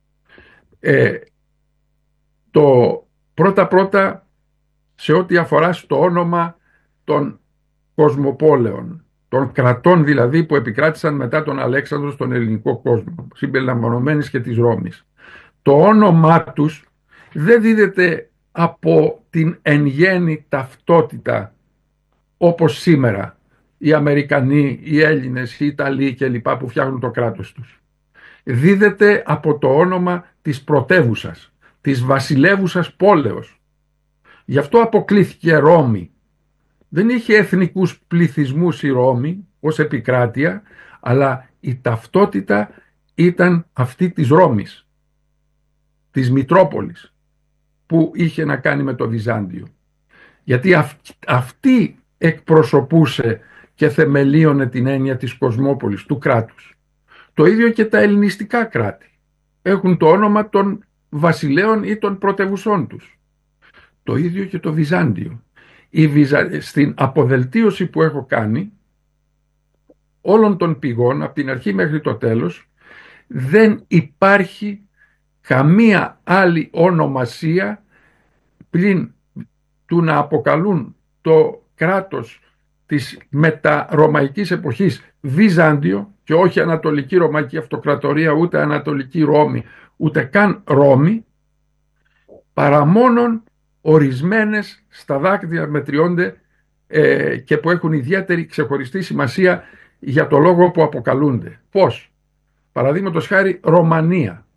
Το πρώτα σε ό,τι αφορά στο όνομα των κοσμοπόλεων, των κρατών δηλαδή που επικράτησαν μετά τον Αλέξανδρο στον ελληνικό κόσμο, συμπεριλαμβανομένης και της Ρώμης. Το όνομά τους δεν δίδεται από την εν γέννη ταυτότητα όπως σήμερα οι Αμερικανοί, οι Έλληνες, οι Ιταλοί κλπ. Που φτιάχνουν το κράτος τους. Δίδεται από το όνομα της πρωτεύουσας, της βασιλεύουσας πόλεως. Γι' αυτό αποκλήθηκε Ρώμη. Δεν είχε εθνικούς πληθυσμούς η Ρώμη ως επικράτεια, αλλά η ταυτότητα ήταν αυτή της Ρώμης, της Μητρόπολης. που είχε να κάνει με το Βυζάντιο. Γιατί αυτή εκπροσωπούσε και θεμελίωνε την έννοια της κοσμόπολης, του κράτους. Το ίδιο και τα ελληνιστικά κράτη. Έχουν το όνομα των βασιλέων ή των πρωτευουσών τους. Το ίδιο και το Βυζάντιο. Στην αποδελτίωση που έχω κάνει όλων των πηγών, από την αρχή μέχρι το τέλος, δεν υπάρχει καμία άλλη ονομασία πλην του να αποκαλούν το κράτος της μεταρωμαϊκής εποχής Βυζάντιο και όχι Ανατολική Ρωμαϊκή Αυτοκρατορία, ούτε Ανατολική Ρώμη, ούτε καν Ρώμη, παρά μόνον ορισμένες στα δάκτυλα μετριώνται και που έχουν ιδιαίτερη ξεχωριστή σημασία για το λόγο που αποκαλούνται. Πώς? Παραδείγματος χάρη Ρωμανία.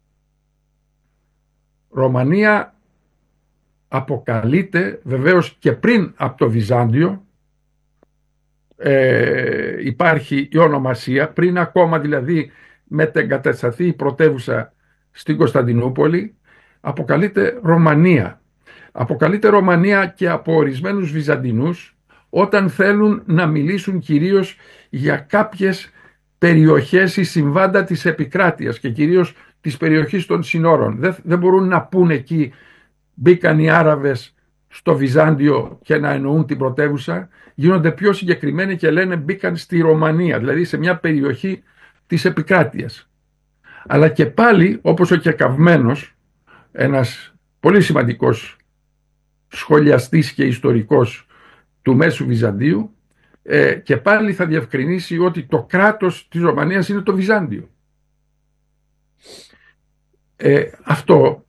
Ρωμανία αποκαλείται βεβαίως και πριν από το Βυζάντιο, υπάρχει η ονομασία, πριν ακόμα δηλαδή μετεγκατασταθεί η πρωτεύουσα στην Κωνσταντινούπολη, αποκαλείται Ρωμανία. Αποκαλείται Ρωμανία και από ορισμένους Βυζαντινούς όταν θέλουν να μιλήσουν κυρίως για κάποιες περιοχές ή συμβάντα της επικράτειας και κυρίως της περιοχής των συνόρων. Δεν μπορούν να πούν εκεί μπήκαν οι Άραβες στο Βυζάντιο και να εννοούν την πρωτεύουσα, γίνονται πιο συγκεκριμένοι και λένε μπήκαν στη Ρωμανία, δηλαδή σε μια περιοχή της επικράτειας. Αλλά και πάλι, όπως ο Κεκαυμένος, ένας πολύ σημαντικός σχολιαστής και ιστορικός του Μέσου Βυζαντίου, και πάλι θα διευκρινίσει ότι το κράτος της Ρωμανίας είναι το Βυζάντιο. Αυτό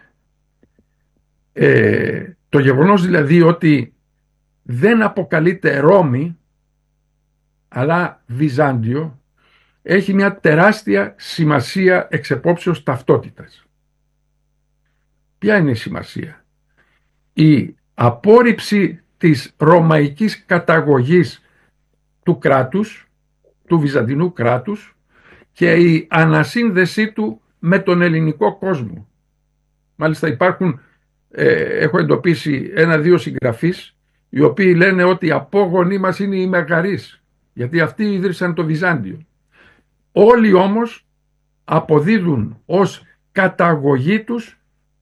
το γεγονός δηλαδή ότι δεν αποκαλείται Ρώμη αλλά Βυζάντιο έχει μια τεράστια σημασία εξ επόψεως ταυτότητας. Ποια είναι η σημασία? Η απόρριψη της ρωμαϊκής καταγωγής του κράτους, του βυζαντινού κράτους, και η ανασύνδεσή του με τον ελληνικό κόσμο. Μάλιστα υπάρχουν, έχω εντοπίσει 1-2 συγγραφείς οι οποίοι λένε ότι οι απόγονοί μας είναι οι Μεγαρείς, γιατί αυτοί ίδρυσαν το Βυζάντιο. Όλοι όμως αποδίδουν ως καταγωγή τους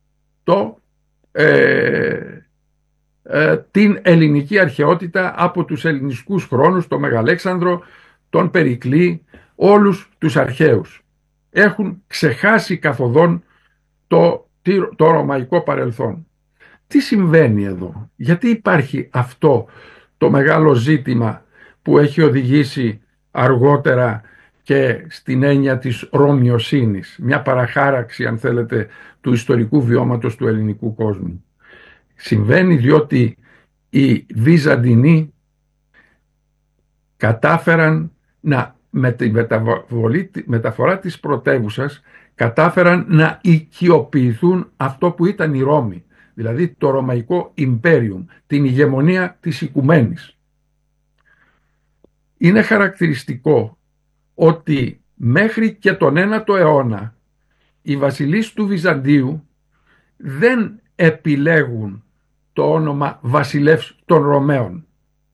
την ελληνική αρχαιότητα από τους ελληνιστικούς χρόνους, τον Μεγαλέξανδρο, τον Περικλή, όλους τους αρχαίους. Έχουν ξεχάσει καθοδόν το ρωμαϊκό παρελθόν. Τι συμβαίνει εδώ? Γιατί υπάρχει αυτό το μεγάλο ζήτημα που έχει οδηγήσει αργότερα και στην έννοια της ρωμιοσύνης, μια παραχάραξη αν θέλετε του ιστορικού βιώματος του ελληνικού κόσμου? Συμβαίνει διότι οι Βυζαντινοί κατάφεραν με τη μεταφορά της πρωτεύουσας κατάφεραν να οικειοποιηθούν αυτό που ήταν η Ρώμη, δηλαδή το Ρωμαϊκό Ιμπέριουμ, την ηγεμονία της οικουμένης. Είναι χαρακτηριστικό ότι μέχρι και τον 9ο αιώνα οι βασιλείς του Βυζαντίου δεν επιλέγουν το όνομα βασιλεύς των Ρωμαίων.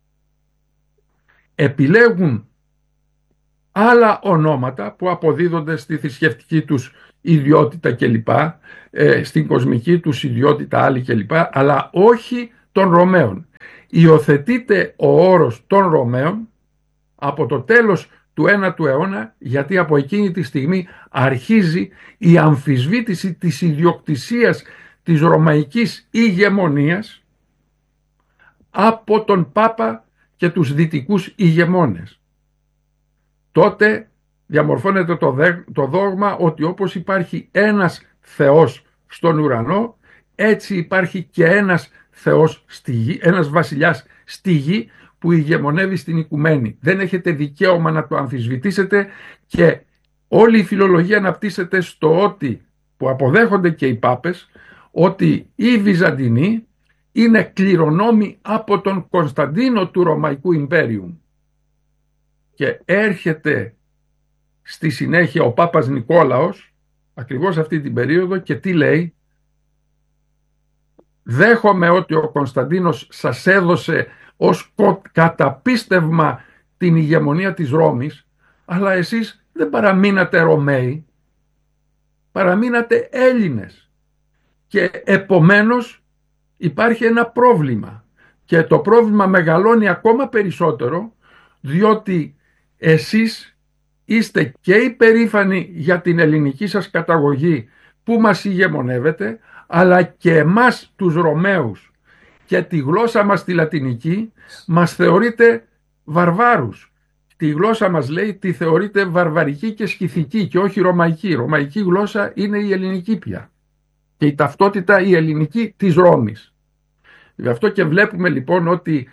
Επιλέγουν άλλα ονόματα που αποδίδονται στη θρησκευτική τους ιδιότητα κλπ, στην κοσμική τους ιδιότητα άλλη κλπ, αλλά όχι των Ρωμαίων. Υιοθετείται ο όρος των Ρωμαίων από το τέλος του 9ου αιώνα, γιατί από εκείνη τη στιγμή αρχίζει η αμφισβήτηση της ιδιοκτησίας της ρωμαϊκής ηγεμονίας από τον Πάπα και τους δυτικούς ηγεμόνες. Τότε διαμορφώνεται το δόγμα ότι όπως υπάρχει ένας Θεός στον ουρανό, έτσι υπάρχει και ένας Θεός στη γη, ένας βασιλιάς στη γη που ηγεμονεύει στην οικουμένη. Δεν έχετε δικαίωμα να το αμφισβητήσετε και όλη η φιλολογία αναπτύσσεται στο ότι, που αποδέχονται και οι Πάπες, ότι οι Βυζαντινοί είναι κληρονόμοι από τον Κωνσταντίνο του Ρωμαϊκού Ιμπέριου. Και έρχεται στη συνέχεια ο Πάπας Νικόλαος ακριβώς αυτή την περίοδο και τι λέει? Δέχομαι ότι ο Κωνσταντίνος σας έδωσε ως καταπίστευμα την ηγεμονία της Ρώμης, αλλά εσείς δεν παραμείνατε Ρωμαίοι, παραμείνατε Έλληνες. Και επομένως υπάρχει ένα πρόβλημα. Και το πρόβλημα μεγαλώνει ακόμα περισσότερο, διότι εσείς είστε και υπερήφανοι για την ελληνική σας καταγωγή που μας ηγεμονεύετε, αλλά και εμάς τους Ρωμαίους και τη γλώσσα μας τη λατινική μας θεωρείτε βαρβάρους. Τη γλώσσα μας, λέει, τη θεωρείτε βαρβαρική και σκυθική και όχι ρωμαϊκή. Η ρωμαϊκή γλώσσα είναι η ελληνική πια και η ταυτότητα η ελληνική της Ρώμης. Γι' αυτό και βλέπουμε λοιπόν ότι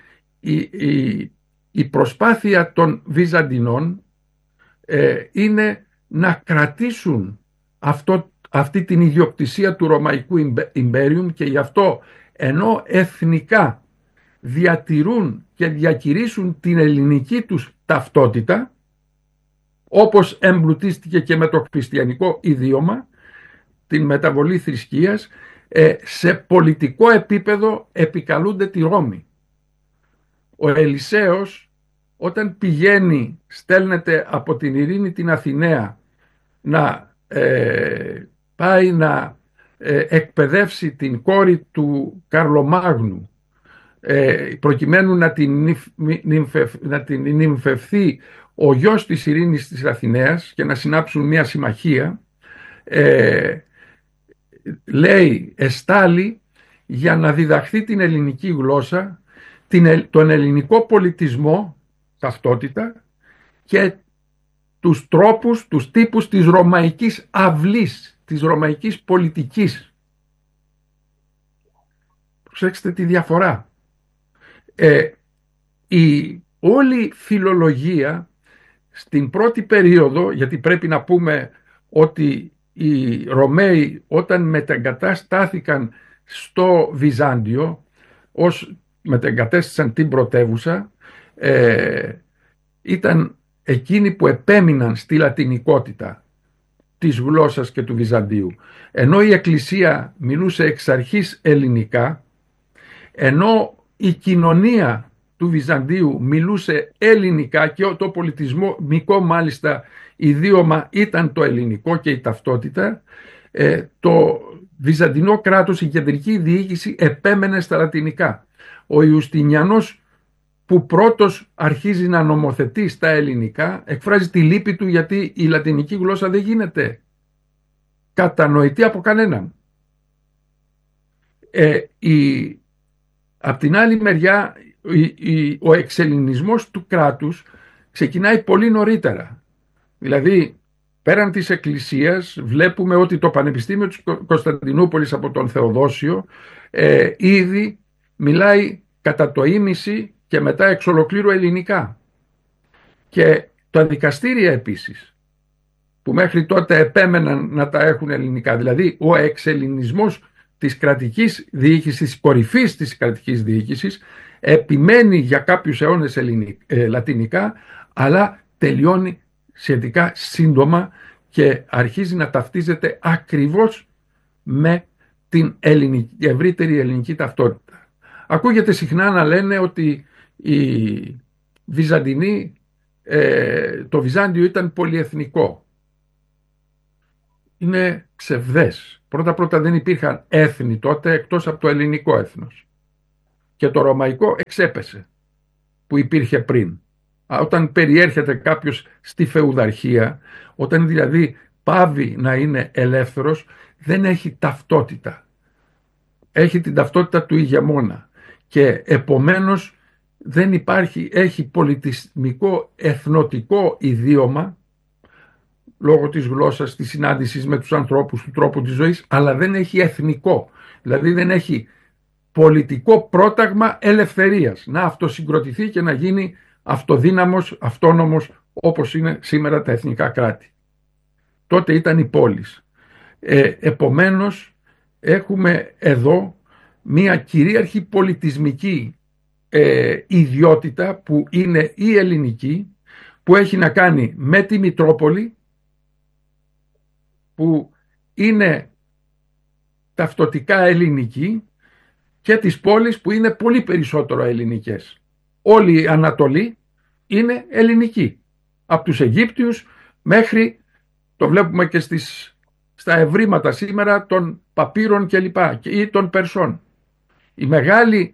η προσπάθεια των Βυζαντινών είναι να κρατήσουν αυτή την ιδιοκτησία του Ρωμαϊκού Ιμπέριουμ, και γι' αυτό ενώ εθνικά διατηρούν και διακηρύσουν την ελληνική τους ταυτότητα, όπως εμπλουτίστηκε και με το χριστιανικό ιδίωμα, την μεταβολή θρησκείας, σε πολιτικό επίπεδο επικαλούνται τη Ρώμη. Ο Ελισέος όταν πηγαίνει, στέλνεται από την Ειρήνη την Αθηναία να πάει να εκπαιδεύσει την κόρη του Καρλομάγνου, προκειμένου να την νυμφευθεί ο γιος της Ειρήνης της Αθηναίας και να συνάψουν μια συμμαχία, λέει εστάλει για να διδαχθεί την ελληνική γλώσσα, τον ελληνικό πολιτισμό, ταυτότητα, και τους τρόπους, τους τύπους της ρωμαϊκής αυλής, της ρωμαϊκής πολιτικής. Προσέξτε τη διαφορά. Η όλη φιλολογία στην πρώτη περίοδο, γιατί πρέπει να πούμε ότι οι Ρωμαίοι όταν μετεγκαταστάθηκαν στο Βυζάντιο, ως μετεγκατέστησαν την πρωτεύουσα, ήταν εκείνοι που επέμειναν στη λατινικότητα της γλώσσας και του Βυζαντίου. Ενώ η Εκκλησία μιλούσε εξ αρχής ελληνικά, ενώ η κοινωνία του Βυζαντίου μιλούσε ελληνικά και το πολιτισμικό μάλιστα ιδίωμα ήταν το ελληνικό και η ταυτότητα, το Βυζαντινό κράτος, η κεντρική διοίκηση επέμενε στα λατινικά. Ο Ιουστινιανός που πρώτος αρχίζει να νομοθετεί στα ελληνικά απ' τη λύπη του, γιατί η λατινική γλώσσα δεν γίνεται κατανοητή από κανέναν. Απ' την άλλη μεριά ο εξελληνισμός του κράτους ξεκινάει πολύ νωρίτερα. Δηλαδή πέραν της Εκκλησίας βλέπουμε ότι το Πανεπιστήμιο της Κωνσταντινούπολης από τον Θεοδόσιο ήδη μιλάει κατά το ίμιση και μετά εξ ολοκλήρου ελληνικά. Και τα δικαστήρια επίσης, που μέχρι τότε επέμεναν να τα έχουν ελληνικά. Δηλαδή ο εξελληνισμός της κρατικής διοίκησης, της κορυφής της κρατικής διοίκησης, επιμένει για κάποιους αιώνες λατινικά, αλλά τελειώνει σχετικά σύντομα και αρχίζει να ταυτίζεται ακριβώς με την ευρύτερη ελληνική ταυτότητα. Ακούγεται συχνά να λένε ότι οι Βυζαντινοί, το Βυζάντιο ήταν πολυεθνικό. Είναι ψευδές. Πρώτα δεν υπήρχαν έθνη τότε εκτός από το ελληνικό έθνος. Και το ρωμαϊκό εξέπεσε που υπήρχε πριν. Όταν περιέρχεται κάποιος στη φεουδαρχία, όταν δηλαδή πάβει να είναι ελεύθερος, δεν έχει ταυτότητα. Έχει την ταυτότητα του ηγεμόνα και επομένως δεν υπάρχει, έχει πολιτισμικό εθνοτικό ιδίωμα λόγω της γλώσσας, της συνάντησης με τους ανθρώπους, του τρόπου της ζωής, αλλά δεν έχει εθνικό, δηλαδή δεν έχει πολιτικό πρόταγμα ελευθερίας, να αυτοσυγκροτηθεί και να γίνει αυτοδύναμος, αυτόνομος όπως είναι σήμερα τα εθνικά κράτη. Τότε ήταν οι πόλεις. Επομένως έχουμε εδώ μία κυρίαρχη πολιτισμική ιδιότητα που είναι η ελληνική, που έχει να κάνει με τη Μητρόπολη, που είναι ταυτοτικά ελληνική, και τις πόλεις που είναι πολύ περισσότερο ελληνικές. Όλη η Ανατολή είναι ελληνική. Από τους Αιγύπτιους μέχρι, το βλέπουμε και στα ευρήματα σήμερα, των Παπύρων κλπ. Ή των Περσών. Οι μεγάλοι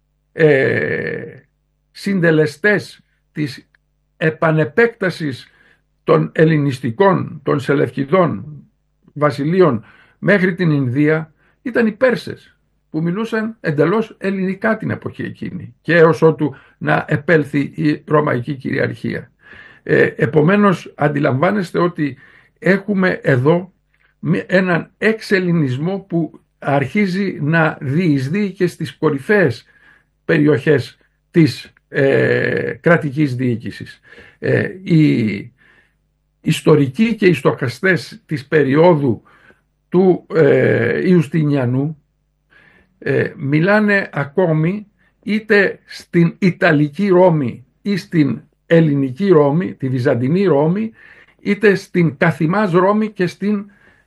συντελεστές της επανεπέκτασης των ελληνιστικών, των Σελευκηδών βασιλείων μέχρι την Ινδία ήταν οι Πέρσες, που μιλούσαν εντελώς ελληνικά την εποχή εκείνη και έως ότου να επέλθει η Ρωμαϊκή κυριαρχία. Επομένως αντιλαμβάνεστε ότι έχουμε εδώ έναν εξελληνισμό που αρχίζει να διεισδύει και στις κορυφαίες περιοχές της κρατικής διοίκησης. Οι ιστορικοί και οι στοχαστές της περίοδου του Ιουστινιανού μιλάνε ακόμη είτε στην Ιταλική Ρώμη ή στην Ελληνική Ρώμη, τη Βυζαντινή Ρώμη, είτε στην Καθημάς Ρώμη και στην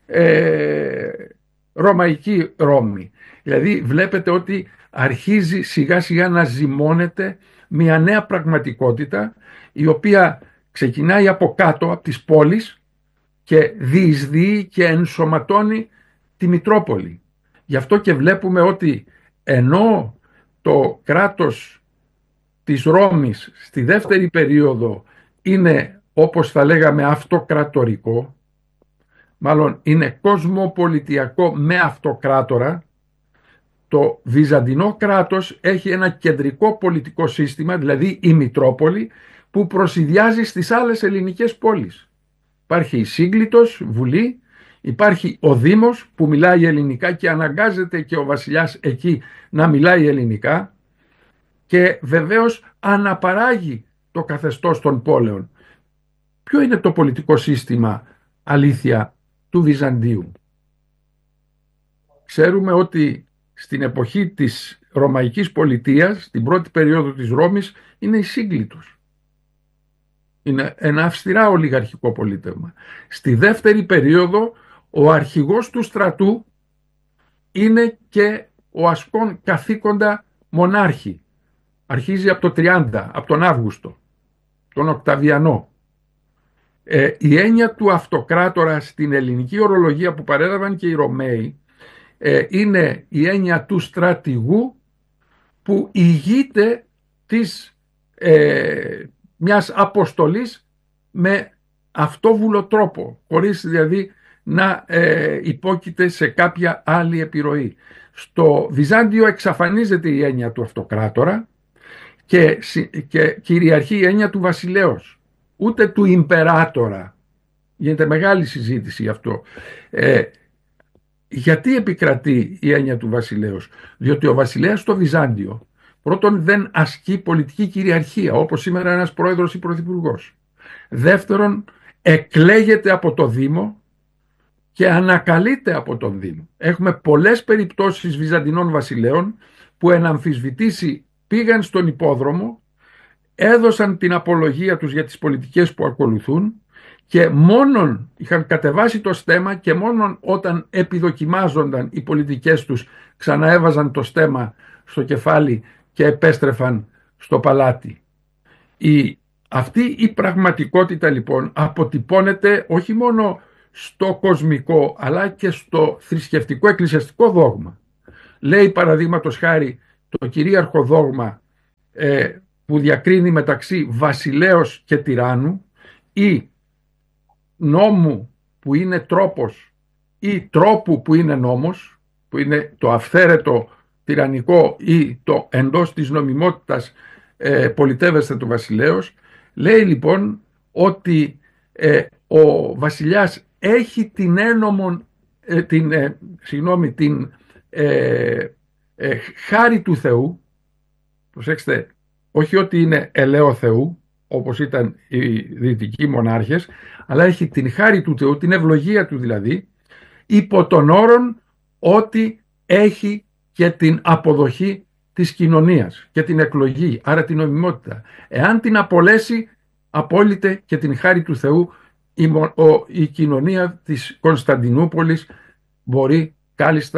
Ρωμαϊκή Ρώμη. Δηλαδή βλέπετε ότι αρχίζει σιγά σιγά να ζυμώνεται μια νέα πραγματικότητα, η οποία ξεκινάει από κάτω, από τις πόλεις, και διεισδύει και ενσωματώνει τη Μητρόπολη. Γι' αυτό και βλέπουμε ότι ενώ το κράτος της Ρώμης στη δεύτερη περίοδο είναι, όπως θα λέγαμε, αυτοκρατορικό, μάλλον είναι κοσμοπολιτιακό με αυτοκράτορα, το Βυζαντινό κράτος έχει ένα κεντρικό πολιτικό σύστημα, δηλαδή η Μητρόπολη, που προσηδιάζει στις άλλες ελληνικές πόλεις. Υπάρχει η Σύγκλιτος Βουλή, υπάρχει ο Δήμος που μιλάει ελληνικά και αναγκάζεται και ο βασιλιάς εκεί να μιλάει ελληνικά, και βεβαίως αναπαράγει το καθεστώς των πόλεων. Ποιο είναι το πολιτικό σύστημα, αλήθεια, του Βυζαντίου? Ξέρουμε ότι στην εποχή της Ρωμαϊκής πολιτείας, την πρώτη περίοδο της Ρώμης, είναι η Σύγκλιτος. Είναι ένα αυστηρά ολιγαρχικό πολίτευμα. Στη δεύτερη περίοδο ο αρχηγός του στρατού είναι και ο ασκών καθήκοντα μονάρχη. Αρχίζει από το 30, από τον Αύγουστο, τον Οκταβιανό. Η έννοια του αυτοκράτορα στην ελληνική ορολογία που παρέλαβαν και οι Ρωμαίοι είναι η έννοια του στρατηγού που ηγείται μιας αποστολής με αυτόβουλο τρόπο, χωρίς δηλαδή να υπόκειται σε κάποια άλλη επιρροή. Στο Βυζάντιο εξαφανίζεται η έννοια του αυτοκράτορα και κυριαρχεί η έννοια του βασιλέως, ούτε του ιμπεράτορα. Γίνεται μεγάλη συζήτηση γι' αυτό. Γιατί επικρατεί η έννοια του βασιλέως? Διότι ο βασιλέας στο Βυζάντιο πρώτον δεν ασκεί πολιτική κυριαρχία, όπως σήμερα ένας πρόεδρος ή πρωθυπουργός. Δεύτερον, εκλέγεται από το Δήμο και ανακαλείται από τον Δήμο. Έχουμε πολλές περιπτώσεις Βυζαντινών βασιλέων που εν αμφισβητήσει πήγαν στον υπόδρομο, έδωσαν την απολογία τους για τις πολιτικές που ακολουθούν και μόνον είχαν κατεβάσει το στέμμα και μόνον όταν επιδοκιμάζονταν οι πολιτικές τους ξαναέβαζαν το στέμμα στο κεφάλι και επέστρεφαν στο παλάτι. Αυτή η πραγματικότητα λοιπόν αποτυπώνεται όχι μόνο στο κοσμικό αλλά και στο θρησκευτικό εκκλησιαστικό δόγμα. Λέει παραδείγματος χάρη το κυρίαρχο δόγμα που διακρίνει μεταξύ βασιλέως και τυράννου, ή νόμου που είναι τρόπος ή τρόπου που είναι νόμος, που είναι το αυθαίρετο τυραννικό ή το εντός της νομιμότητας πολιτεύεστε του βασιλέως. Λέει λοιπόν ότι ο βασιλιάς έχει την χάρη του Θεού, προσέξτε, όχι ότι είναι ελαίο Θεού όπως ήταν οι δυτικοί μονάρχες, αλλά έχει την χάρη του Θεού, την ευλογία του δηλαδή, υπό τον όρον ότι έχει και την αποδοχή της κοινωνίας και την εκλογή, άρα την νομιμότητα. Εάν την απολέσει, απόλυτε και την χάρη του Θεού, η κοινωνία της Κωνσταντινούπολης μπορεί κάλλιστα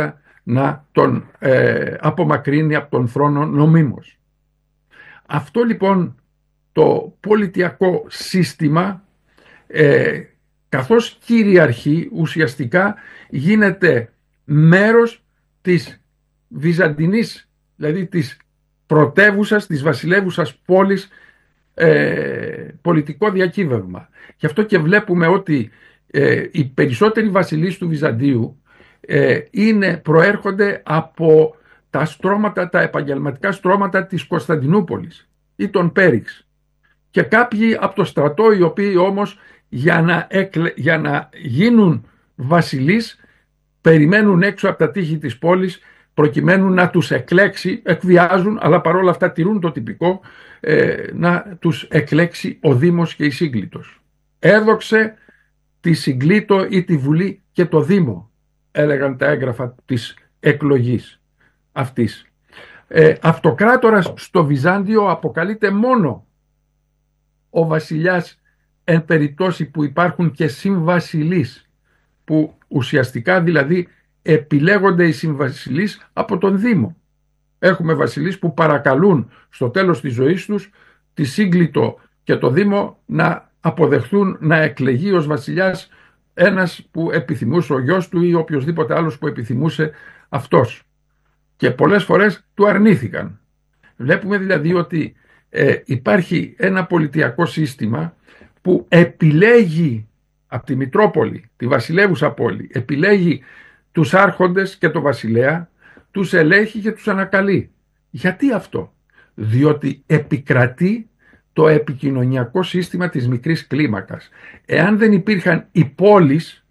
να τον απομακρύνει από τον θρόνο νομίμως. Αυτό λοιπόν το πολιτιακό σύστημα, καθώς κυριαρχεί, ουσιαστικά γίνεται μέρος της βυζαντινής, δηλαδή της πρωτεύουσας, της βασιλεύουσας πόλης, πολιτικό διακύβευμα. Γι' αυτό και βλέπουμε ότι οι περισσότεροι βασιλείς του Βυζαντίου προέρχονται από τα στρώματα, τα επαγγελματικά στρώματα της Κωνσταντινούπολης ή των Πέριξ, και κάποιοι από το στρατό, οι οποίοι όμως για να γίνουν βασιλείς περιμένουν έξω από τα τείχη της πόλης προκειμένου να τους εκλέξει, εκβιάζουν, αλλά παρόλα αυτά τηρούν το τυπικό, να τους εκλέξει ο Δήμος και η Σύγκλιτος. Έδοξε τη Συγκλήτο ή τη Βουλή και το Δήμο, έλεγαν τα έγγραφα της εκλογής αυτής. Αυτοκράτορας στο Βυζάντιο αποκαλείται μόνο ο βασιλιάς εν περιπτώσει που υπάρχουν και συμβασιλείς, που ουσιαστικά δηλαδή επιλέγονται οι συμβασιλείς από τον Δήμο. Έχουμε βασιλείς που παρακαλούν στο τέλος της ζωής τους τη Σύγκλιτο και το Δήμο να αποδεχθούν να εκλεγεί ως βασιλιάς ένας που επιθυμούσε, ο γιος του ή οποιοσδήποτε άλλος που επιθυμούσε αυτός. Και πολλές φορές του αρνήθηκαν. Βλέπουμε δηλαδή ότι υπάρχει ένα πολιτιακό σύστημα που επιλέγει από τη Μητρόπολη, τη βασιλεύουσα πόλη, επιλέγει τους άρχοντες και το βασιλέα, τους ελέγχει και τους ανακαλεί. Γιατί αυτό? Διότι επικρατεί το επικοινωνιακό σύστημα της μικρής κλίμακας. Εάν δεν υπήρχαν οι πόλεις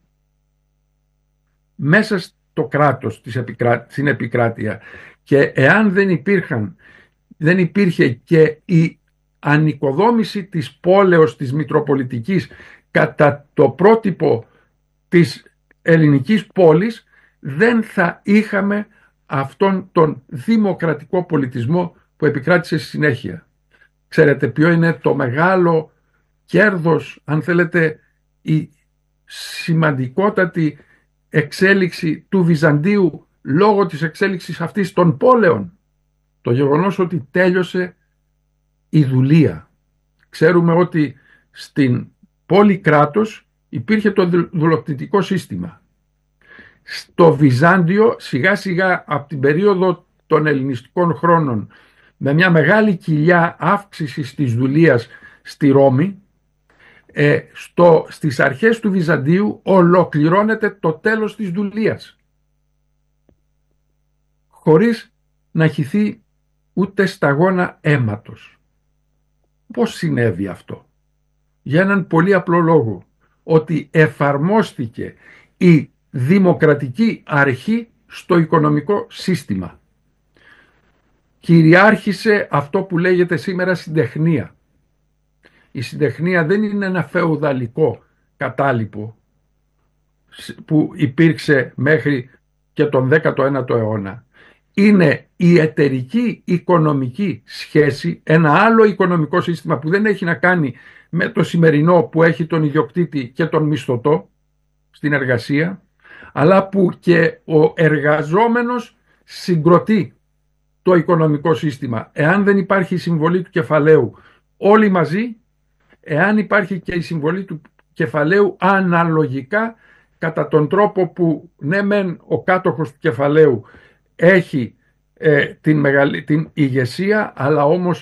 μέσα στο κράτος, στην επικράτεια, και εάν δεν υπήρχε και η ανοικοδόμηση της πόλεως της Μητροπολιτικής κατά το πρότυπο της ελληνικής πόλης, δεν θα είχαμε αυτόν τον δημοκρατικό πολιτισμό που επικράτησε στη συνέχεια. Ξέρετε ποιο είναι το μεγάλο κέρδος, αν θέλετε, η σημαντικότατη εξέλιξη του Βυζαντίου λόγω της εξέλιξης αυτής των πόλεων? Το γεγονός ότι τέλειωσε η δουλεία. Ξέρουμε ότι στην πόλη κράτος υπήρχε το δουλοκτητικό σύστημα. Στο Βυζάντιο σιγά σιγά από την περίοδο των ελληνιστικών χρόνων, με μια μεγάλη κοιλιά αύξησης της δουλείας στη Ρώμη, στις αρχές του Βυζαντίου ολοκληρώνεται το τέλος της δουλείας, χωρίς να χυθεί ούτε σταγόνα αίματος. Πώς συνέβη αυτό? Για έναν πολύ απλό λόγο, ότι εφαρμόστηκε η δημοκρατική αρχή στο οικονομικό σύστημα. Κυριάρχησε αυτό που λέγεται σήμερα συντεχνία. Η συντεχνία δεν είναι ένα φεουδαλικό κατάλοιπο που υπήρξε μέχρι και τον 19ο αιώνα. Είναι η εταιρική οικονομική σχέση, ένα άλλο οικονομικό σύστημα που δεν έχει να κάνει με το σημερινό που έχει τον ιδιοκτήτη και τον μισθωτό στην εργασία, αλλά που και ο εργαζόμενος συγκροτεί το οικονομικό σύστημα. Εάν δεν υπάρχει η συμβολή του κεφαλαίου όλοι μαζί, εάν υπάρχει και η συμβολή του κεφαλαίου αναλογικά, κατά τον τρόπο που ναι μεν ο κάτοχος του κεφαλαίου έχει την ηγεσία, αλλά όμως